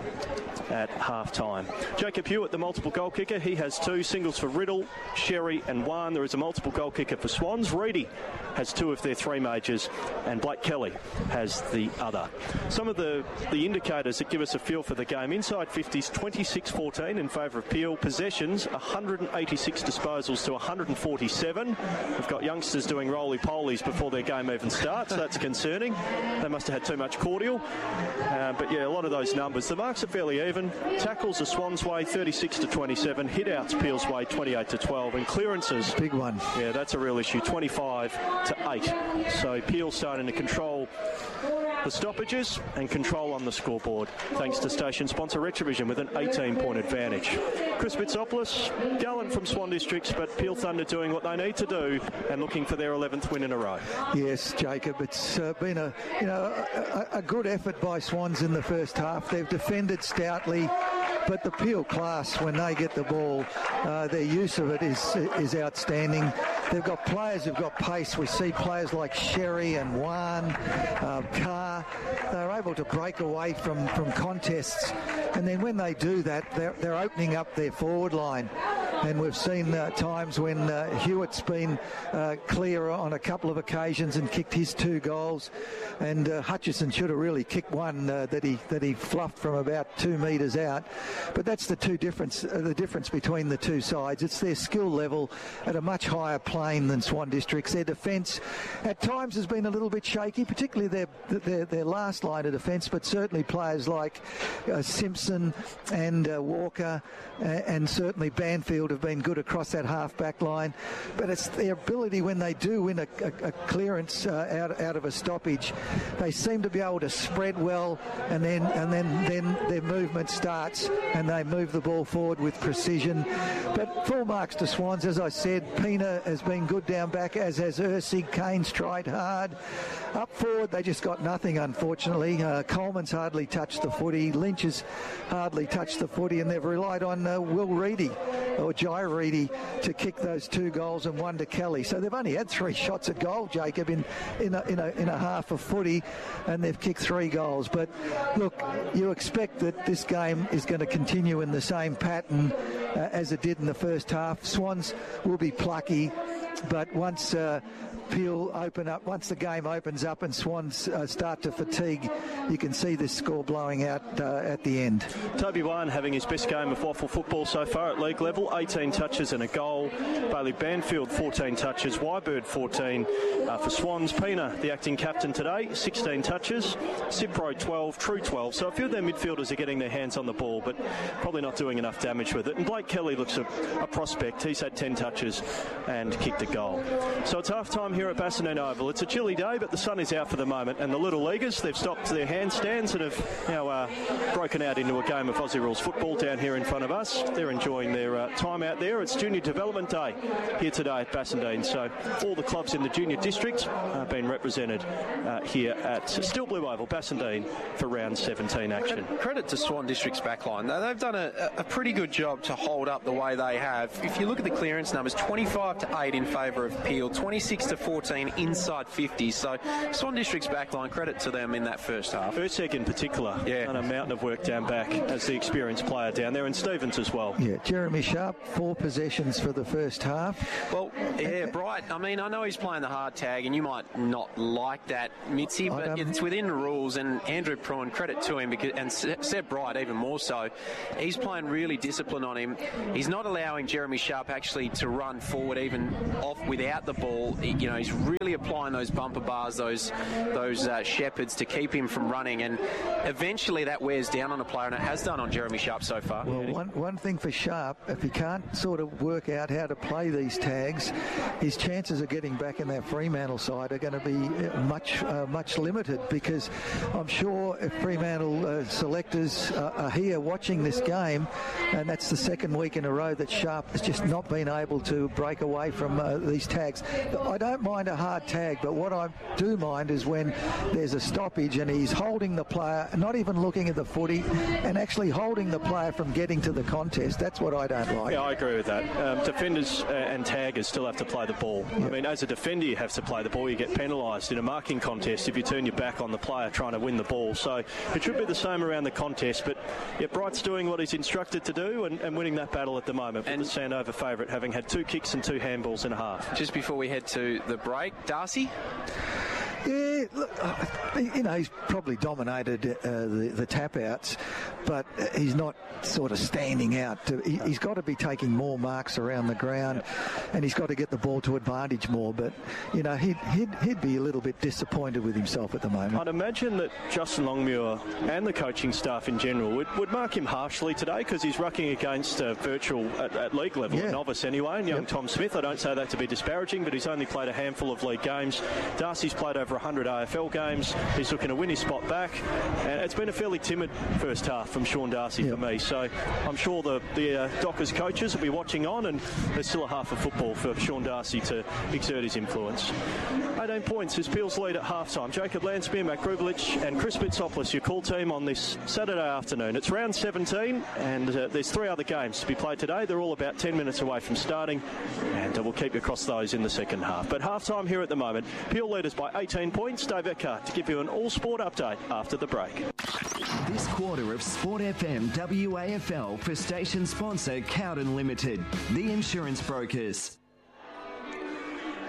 at half-time. Jacob Hewitt, the multiple goal kicker. He has two singles for Riddle, Sherry and Wan. There is a multiple goal kicker for Swans. Reedy has two of their three majors, and Blake Kelly has the other. Some of the, the indicators that give us a feel for the game. Inside fifties, twenty-six fourteen in favour of Peel. Possessions, one hundred eighty-six disposals to one hundred forty-seven. We've got youngsters doing roly-polies before their game even starts. That's concerning. They must have had too much cordial. Uh, but yeah, a lot of those numbers. The marks are fairly even. Tackles are Swans' way, thirty-six to twenty-seven. Hit-outs Peel's way, twenty-eight to twelve. And clearances, big one. Yeah, that's a real issue, twenty-five to eight. So Peel starting to control the stoppages and control on the scoreboard, thanks to station sponsor Retrovision with an eighteen-point advantage. Chris Bitsopoulos, gallant from Swan Districts, but Peel Thunder doing what they need to do and looking for their eleventh win in a row. Yes, Jacob, it's uh, been a you know a, a good effort by Swans in the first half. They've defended stoutly, but the Peel class, when they get the ball, uh, their use of it is is outstanding. They've got players who've got pace. We see players like Sherry and Wan, uh, Carr. They're able to break away from, from contests. And then when they do that, they're, they're opening up their forward line. And we've seen uh, times when uh, Hewitt's been uh, clear on a couple of occasions and kicked his two goals. And uh, Hutchison should have really kicked one uh, that he that he fluffed from about two metres out. But that's the two difference uh, the difference between the two sides. It's their skill level at a much higher plane than Swan Districts. Their defence at times has been a little bit shaky, particularly their their, their last line of defence. But certainly players like uh, Simpson and uh, Walker uh, and certainly Banfield Banfield have been good across that half-back line, but it's their ability when they do win a, a, a clearance uh, out, out of a stoppage. They seem to be able to spread well, and then and then, then their movement starts, and they move the ball forward with precision. But full marks to Swans, as I said. Pina has been good down back, as has Ursig. Kane's tried hard. Up forward, they just got nothing, unfortunately. Uh, Coleman's hardly touched the footy. Lynch has hardly touched the footy, and they've relied on uh, Will Reedy, or Jai Reedy, to kick those two goals and one to Kelly. So they've only had three shots at goal, Jacob, in, in, a, in, a, in a half of footy, and they've kicked three goals. But look, you expect that this game is going to continue in the same pattern uh, as it did in the first half. Swans will be plucky, but once uh, Peel open up, once the game opens up and Swans uh, start to fatigue, you can see this score blowing out uh, at the end. Toby Wan having his best game of waffle football so far at league level, eighteen touches and a goal. Bailey Banfield, fourteen touches. Wybird, fourteen uh, for Swans. Pina, the acting captain today, sixteen touches. Cipro, twelve. True, twelve. So a few of their midfielders are getting their hands on the ball, but probably not doing enough damage with it. And Blake Kelly looks a, a prospect. He's had ten touches and kicked a goal. So it's half time here at Bassendean Oval. It's a chilly day, but the sun is out for the moment, and the Little Leaguers, they've stopped their handstands and have now uh, broken out into a game of Aussie rules football down here in front of us. They're enjoying their uh, time out there. It's Junior Development Day here today at Bassendean, so all the clubs in the junior district are being represented uh, here at Still Blue Oval, Bassendean, for round seventeen action. Credit, credit to Swan District's backline. They've done a, a pretty good job to hold up the way they have. If you look at the clearance numbers, twenty-five to eight in favour of Peel, twenty-six to fourteen inside fifty. So Swan District's backline, credit to them in that first half. Urseg in particular, yeah, done a mountain of work down back as the experienced player down there, and Stevens as well. Yeah, Jeremy Sharp, four possessions for the first half. Well, yeah, Bright, I mean, I know he's playing the hard tag, and you might not like that, Mitzi, but it's within the rules, and Andrew Prawn, credit to him, because, and Seb Bright even more so, he's playing really discipline on him. He's not allowing Jeremy Sharp actually to run forward even off without the ball. He, you know, he's really applying those bumper bars, those those uh, shepherds to keep him from running, and eventually that wears down on a player, and it has done on Jeremy Sharp so far. Well, one, one thing for Sharp, if he can't sort of work out how to play these tags, his chances of getting back in that Fremantle side are going to be much uh, much limited, because I'm sure if Fremantle uh, selectors uh, are here watching this game, and that's the second week in a row that Sharp has just not been able to break away from uh, these tags. I don't mind a hard tag, but what I do mind is when there's a stoppage and he's holding the player, not even looking at the footy, and actually holding the player from getting to the contest. That's what I don't like. Yeah, I agree with that. Um, defenders uh, and taggers still have to play the ball. Yep. I mean, as a defender, you have to play the ball. You get penalised in a marking contest if you turn your back on the player trying to win the ball. So it should be the same around the contest. But yeah, Bright's doing what he's instructed to do and, and winning that battle at the moment. And the Sandover favourite, having had two kicks and two handballs and a half. Just before we head to the break, Darcy? Yeah, look, you know, he's probably dominated uh, the, the tap-outs, but he's not sort of standing out. To, he, he's got to be taking more marks around the ground, and he's got to get the ball to advantage more. But, you know, he'd, he'd, he'd be a little bit disappointed with himself at the moment. I'd imagine that Justin Longmuir and the coaching staff in general would, would mark him harshly today, because he's rucking against uh, virtual, at, at league level, yeah. a novice anyway, and young yep. Tom Smith. I don't say that to be disparaging, but he's only played a handful of league games. Darcy's played over one hundred A F L games. He's looking to win his spot back, and it's been a fairly timid first half from Sean Darcy yep. for me. So I'm sure the, the uh, Dockers coaches will be watching on, and there's still a half of football for Sean Darcy to exert his influence. eighteen points is Peel's lead at half-time. Jacob Lansby, Matt Grubelich and Chris Bitsopoulos, your call team on this Saturday afternoon. It's round seventeen, and uh, there's three other games to be played today. They're all about ten minutes away from starting, and uh, we'll keep you across those in the second half. But half-time here at the moment. Peel leaders by eighteen points. Dave Eckhart to give you an all-sport update after the break. This quarter of Sport F M W A F L for station sponsor Cowden Limited, the insurance brokers.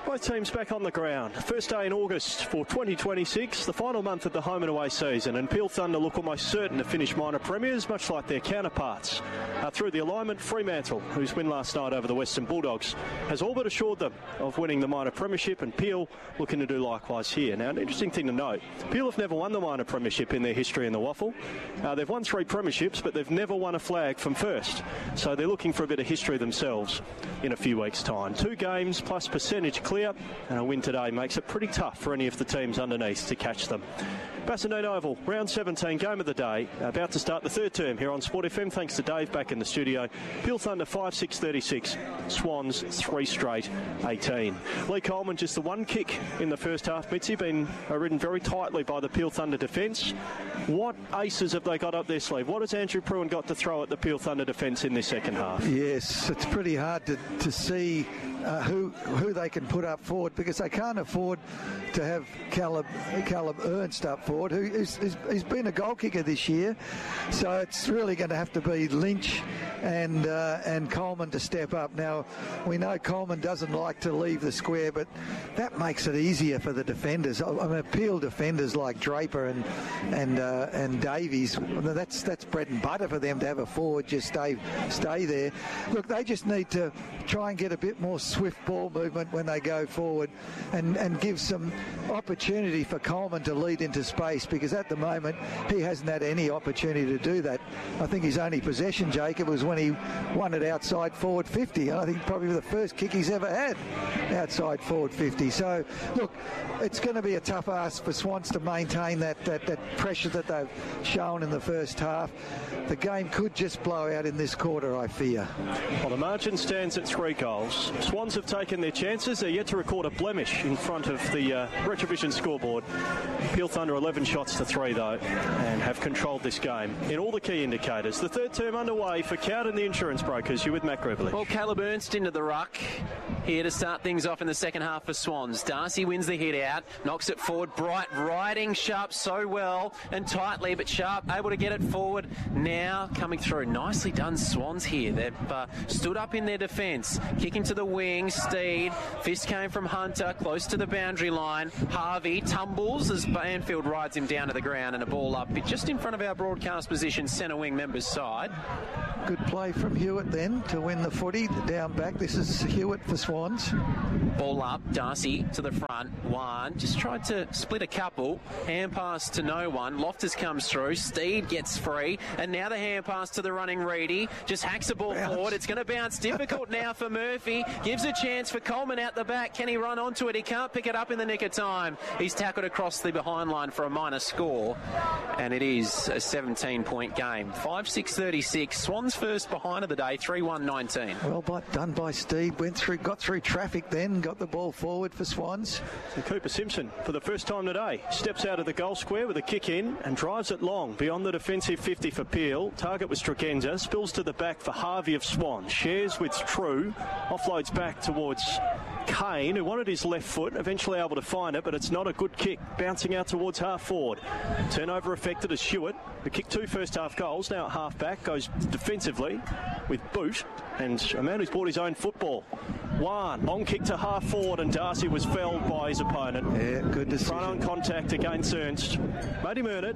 Both teams back on the ground. First day in August for twenty twenty-six, the final month of the home and away season, and Peel Thunder look almost certain to finish minor premiers, much like their counterparts. Uh, through the alignment, Fremantle, whose win last night over the Western Bulldogs, has all but assured them of winning the minor premiership, and Peel looking to do likewise here. Now, an interesting thing to note, Peel have never won the minor premiership in their history in the Waffle. Uh, they've won three premierships, but they've never won a flag from first. So they're looking for a bit of history themselves in a few weeks' time. Two games plus percentage clear, and a win today makes it pretty tough for any of the teams underneath to catch them. Bassendean Oval, round seventeen, game of the day, about to start the third term here on Sport F M. Thanks to Dave back in the studio. Peel Thunder five six thirty-six, Swans three straight eighteen. Lee Coleman just the one kick in the first half. Mitzi been ridden very tightly by the Peel Thunder defence. What aces have they got up their sleeve? What has Andrew Pruitt got to throw at the Peel Thunder defence in this second half? Yes, it's pretty hard to, to see uh, who who they can put up forward, because they can't afford to have Caleb, Caleb Ernst up forward, who is, is, he's been a goal kicker this year. So it's really going to have to be Lynch and uh, and Coleman to step up. Now, we know Coleman doesn't like to leave the square, but that makes it easier for the defenders. I mean, Peel defenders like Draper and and uh, and Davies, that's that's bread and butter for them to have a forward just stay stay there. Look, they just need to try and get a bit more swift ball movement when they go forward, and, and give some opportunity for Coleman to lead into space, because at the moment he hasn't had any opportunity to do that. I think his only possession, Jacob, was when he won it outside forward fifty. I think probably the first kick he's ever had outside forward fifty. So, look, it's going to be a tough ask for Swans to maintain that, that, that pressure that they've shown in the first half. The game could just blow out in this quarter, I fear. Well, the margin stands at three goals. Swans have taken their chances. They're yet to record a blemish in front of the uh, Retrovision scoreboard. Peel Thunder eleven shots to three, though, and have controlled this game in all the key indicators. The third term underway for Cowden, the insurance brokers. You with Matt Grebley. Well, Caleb Ernst into the ruck here to start things off in the second half for Swans. Darcy wins the hit out, knocks it forward. Bright riding Sharp so well and tightly, but Sharp able to get it forward now, coming through. Nicely done, Swans here. They've uh, stood up in their defence, kicking to the wing. Steed, fist came from Hunter, close to the boundary line. Harvey tumbles as Banfield rides him down to the ground, and a ball up just in front of our broadcast position, centre wing members' side. Good play from Hewitt then to win the footy. Down back, this is Hewitt for Swans. Ball up, Darcy to the front. One, just tried to split a couple. Hand pass to no one. Loftus comes through. Steed gets free. And now the hand pass to the running Reedy. Just hacks the ball bounce. forward. It's going to bounce. Difficult now for Murphy. Gives a chance for Coleman out the back. Can he run onto it? He can't pick it up in the nick of time. He's tackled across the behind line for a minor score. And it is a seventeen-point game. five six thirty-six. Swans first behind of the day. three one nineteen. Well but done by Steed. Went through, got through traffic then. Got the ball forward for Swans. So Cooper Simpson, for the first time today, steps out of the goal square with a kick in and drives it long beyond the defensive fifty for Peel. Target was Tregenza. Spills to the back for Harvey of Swans. Shares with True. Offloads back towards Kane, who wanted his left foot, eventually able to find it, but it's not a good kick. Bouncing out towards half forward. Turnover affected as Hewitt, who kicked two first half goals, now at half back, goes defensively with Boot, and a man who's bought his own football. One long kick to half forward, and Darcy was felled by his opponent. Yeah, good decision. Front on contact against Ernst. Made him earn it.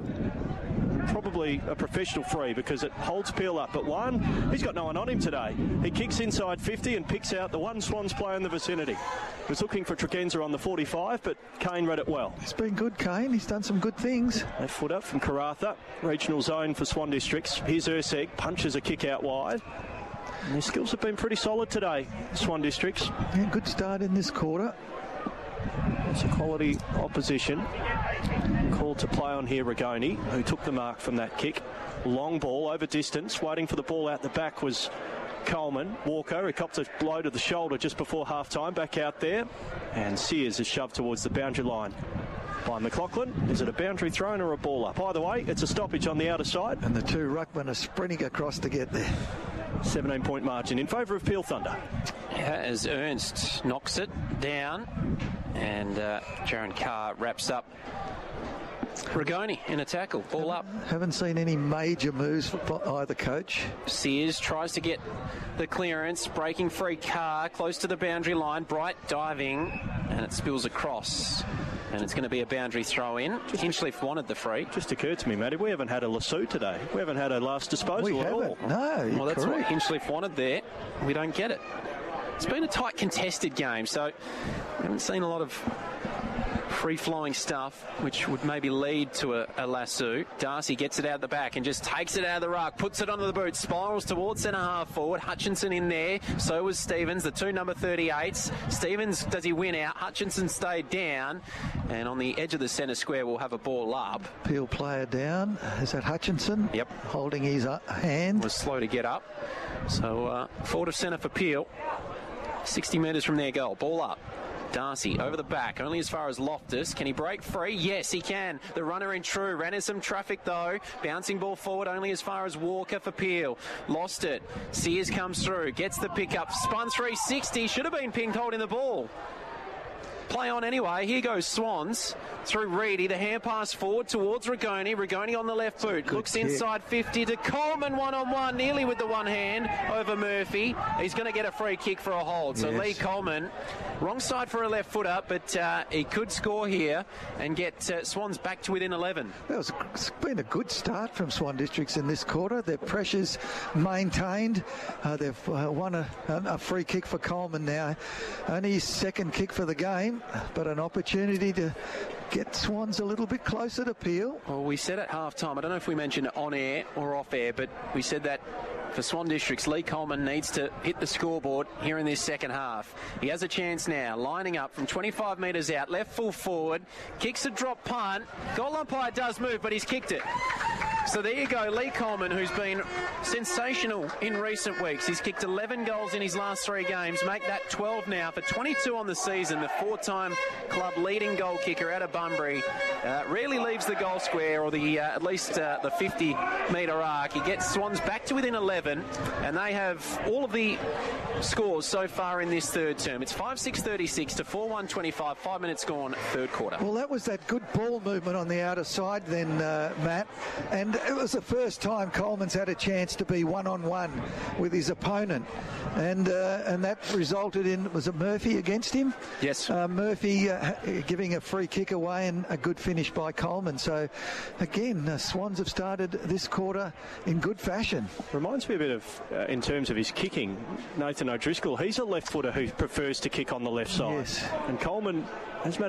Probably a professional free because it holds Peel up. But one, he's got no one on him today. He kicks inside fifty and picks out the one Swans player in the vicinity. He was looking for Tregenza on the forty-five, but Kane read it well. It's been good, Kane. He's done some good things. Left footer from Karratha, regional zone for Swan Districts. Here's Urseg, punches a kick out wide. And their skills have been pretty solid today, Swan Districts. Yeah, good start in this quarter. It's a quality opposition. Called to play on here, Rigoni, who took the mark from that kick. Long ball over distance. Waiting for the ball out the back was Coleman. Walker, he copped a blow to the shoulder just before half-time. Back out there. And Sears is shoved towards the boundary line by McLaughlin. Is it a boundary thrown or a ball up? Either way, it's a stoppage on the outer side. And the two ruckmen are sprinting across to get there. seventeen-point margin in favour of Peel Thunder. Yeah, as Ernst knocks it down, and uh, Jaron Carr wraps up Rigoni in a tackle, ball up. Haven't seen any major moves for either coach. Sears tries to get the clearance, breaking free. Carr close to the boundary line. Bright diving, and it spills across. And it's going to be a boundary throw in. Hinchliffe wanted the free. Just occurred to me, Matty, we haven't had a lasso today. We haven't had a last disposal We at haven't. all. No, Well, that's correct. what Hinchliffe wanted there. We don't get it. It's been a tight contested game, so we haven't seen a lot of free-flowing stuff, which would maybe lead to a, a lasso. Darcy gets it out the back and just takes it out of the ruck, puts it onto the boot, spirals towards centre-half forward. Hutchinson in there. So was Stevens, the two number thirty-eights. Stevens, does he win out? Hutchinson stayed down. And on the edge of the centre square, we'll have a ball up. Peel player down. Is that Hutchinson? Yep. Holding his uh, hand. Was slow to get up. So uh, forward of centre for Peel. sixty metres from their goal. Ball up. Darcy over the back, only as far as Loftus. Can he break free? Yes, he can. The runner in true. Ran into some traffic, though. Bouncing ball forward only as far as Walker for Peel. Lost it. Sears comes through. Gets the pick-up. Spun three sixty. Should have been pinged holding the ball. Play on anyway. Here goes Swans through Reedy. The hand pass forward towards Rigoni. Rigoni on the left boot. Good Looks kick. inside fifty to Coleman one-on-one. Nearly with the one hand over Murphy. He's going to get a free kick for a hold. So Yes. Lee Coleman, wrong side for a left footer, but uh, he could score here and get uh, Swans back to within eleven. That was, it's been a good start from Swan Districts in this quarter. Their pressure's maintained. Uh, they've uh, won a, a free kick for Coleman now. Only his second kick for the game, but an opportunity to get Swans a little bit closer to Peel. Well, we said at half-time, I don't know if we mentioned it on air or off air, but we said that for Swan Districts, Lee Coleman needs to hit the scoreboard here in this second half. He has a chance now, lining up from twenty-five metres out, left full forward, kicks a drop punt. Goal umpire does move, but he's kicked it. So there you go, Lee Coleman, who's been sensational in recent weeks. He's kicked eleven goals in his last three games, make that twelve now for twenty-two on the season. The four-time club leading goal kicker out of Bunbury uh, rarely leaves the goal square or the uh, at least uh, the fifty metre arc. He gets Swans back to within eleven, and they have all of the scores so far in this third term. It's five six thirty-six to four one twenty-five. Five minutes gone, third quarter. Well, that was that good ball movement on the outer side then, uh, Matt. And it was the first time Coleman's had a chance to be one-on-one with his opponent. And uh, and that resulted in, was it Murphy against him? Yes. Uh, Murphy uh, giving a free kick away and a good finish by Coleman. So, again, uh, Swans have started this quarter in good fashion. Reminds me a bit of, uh, in terms of his kicking, Nathan O'Driscoll. He's a left footer who prefers to kick on the left side. Yes. And Coleman has made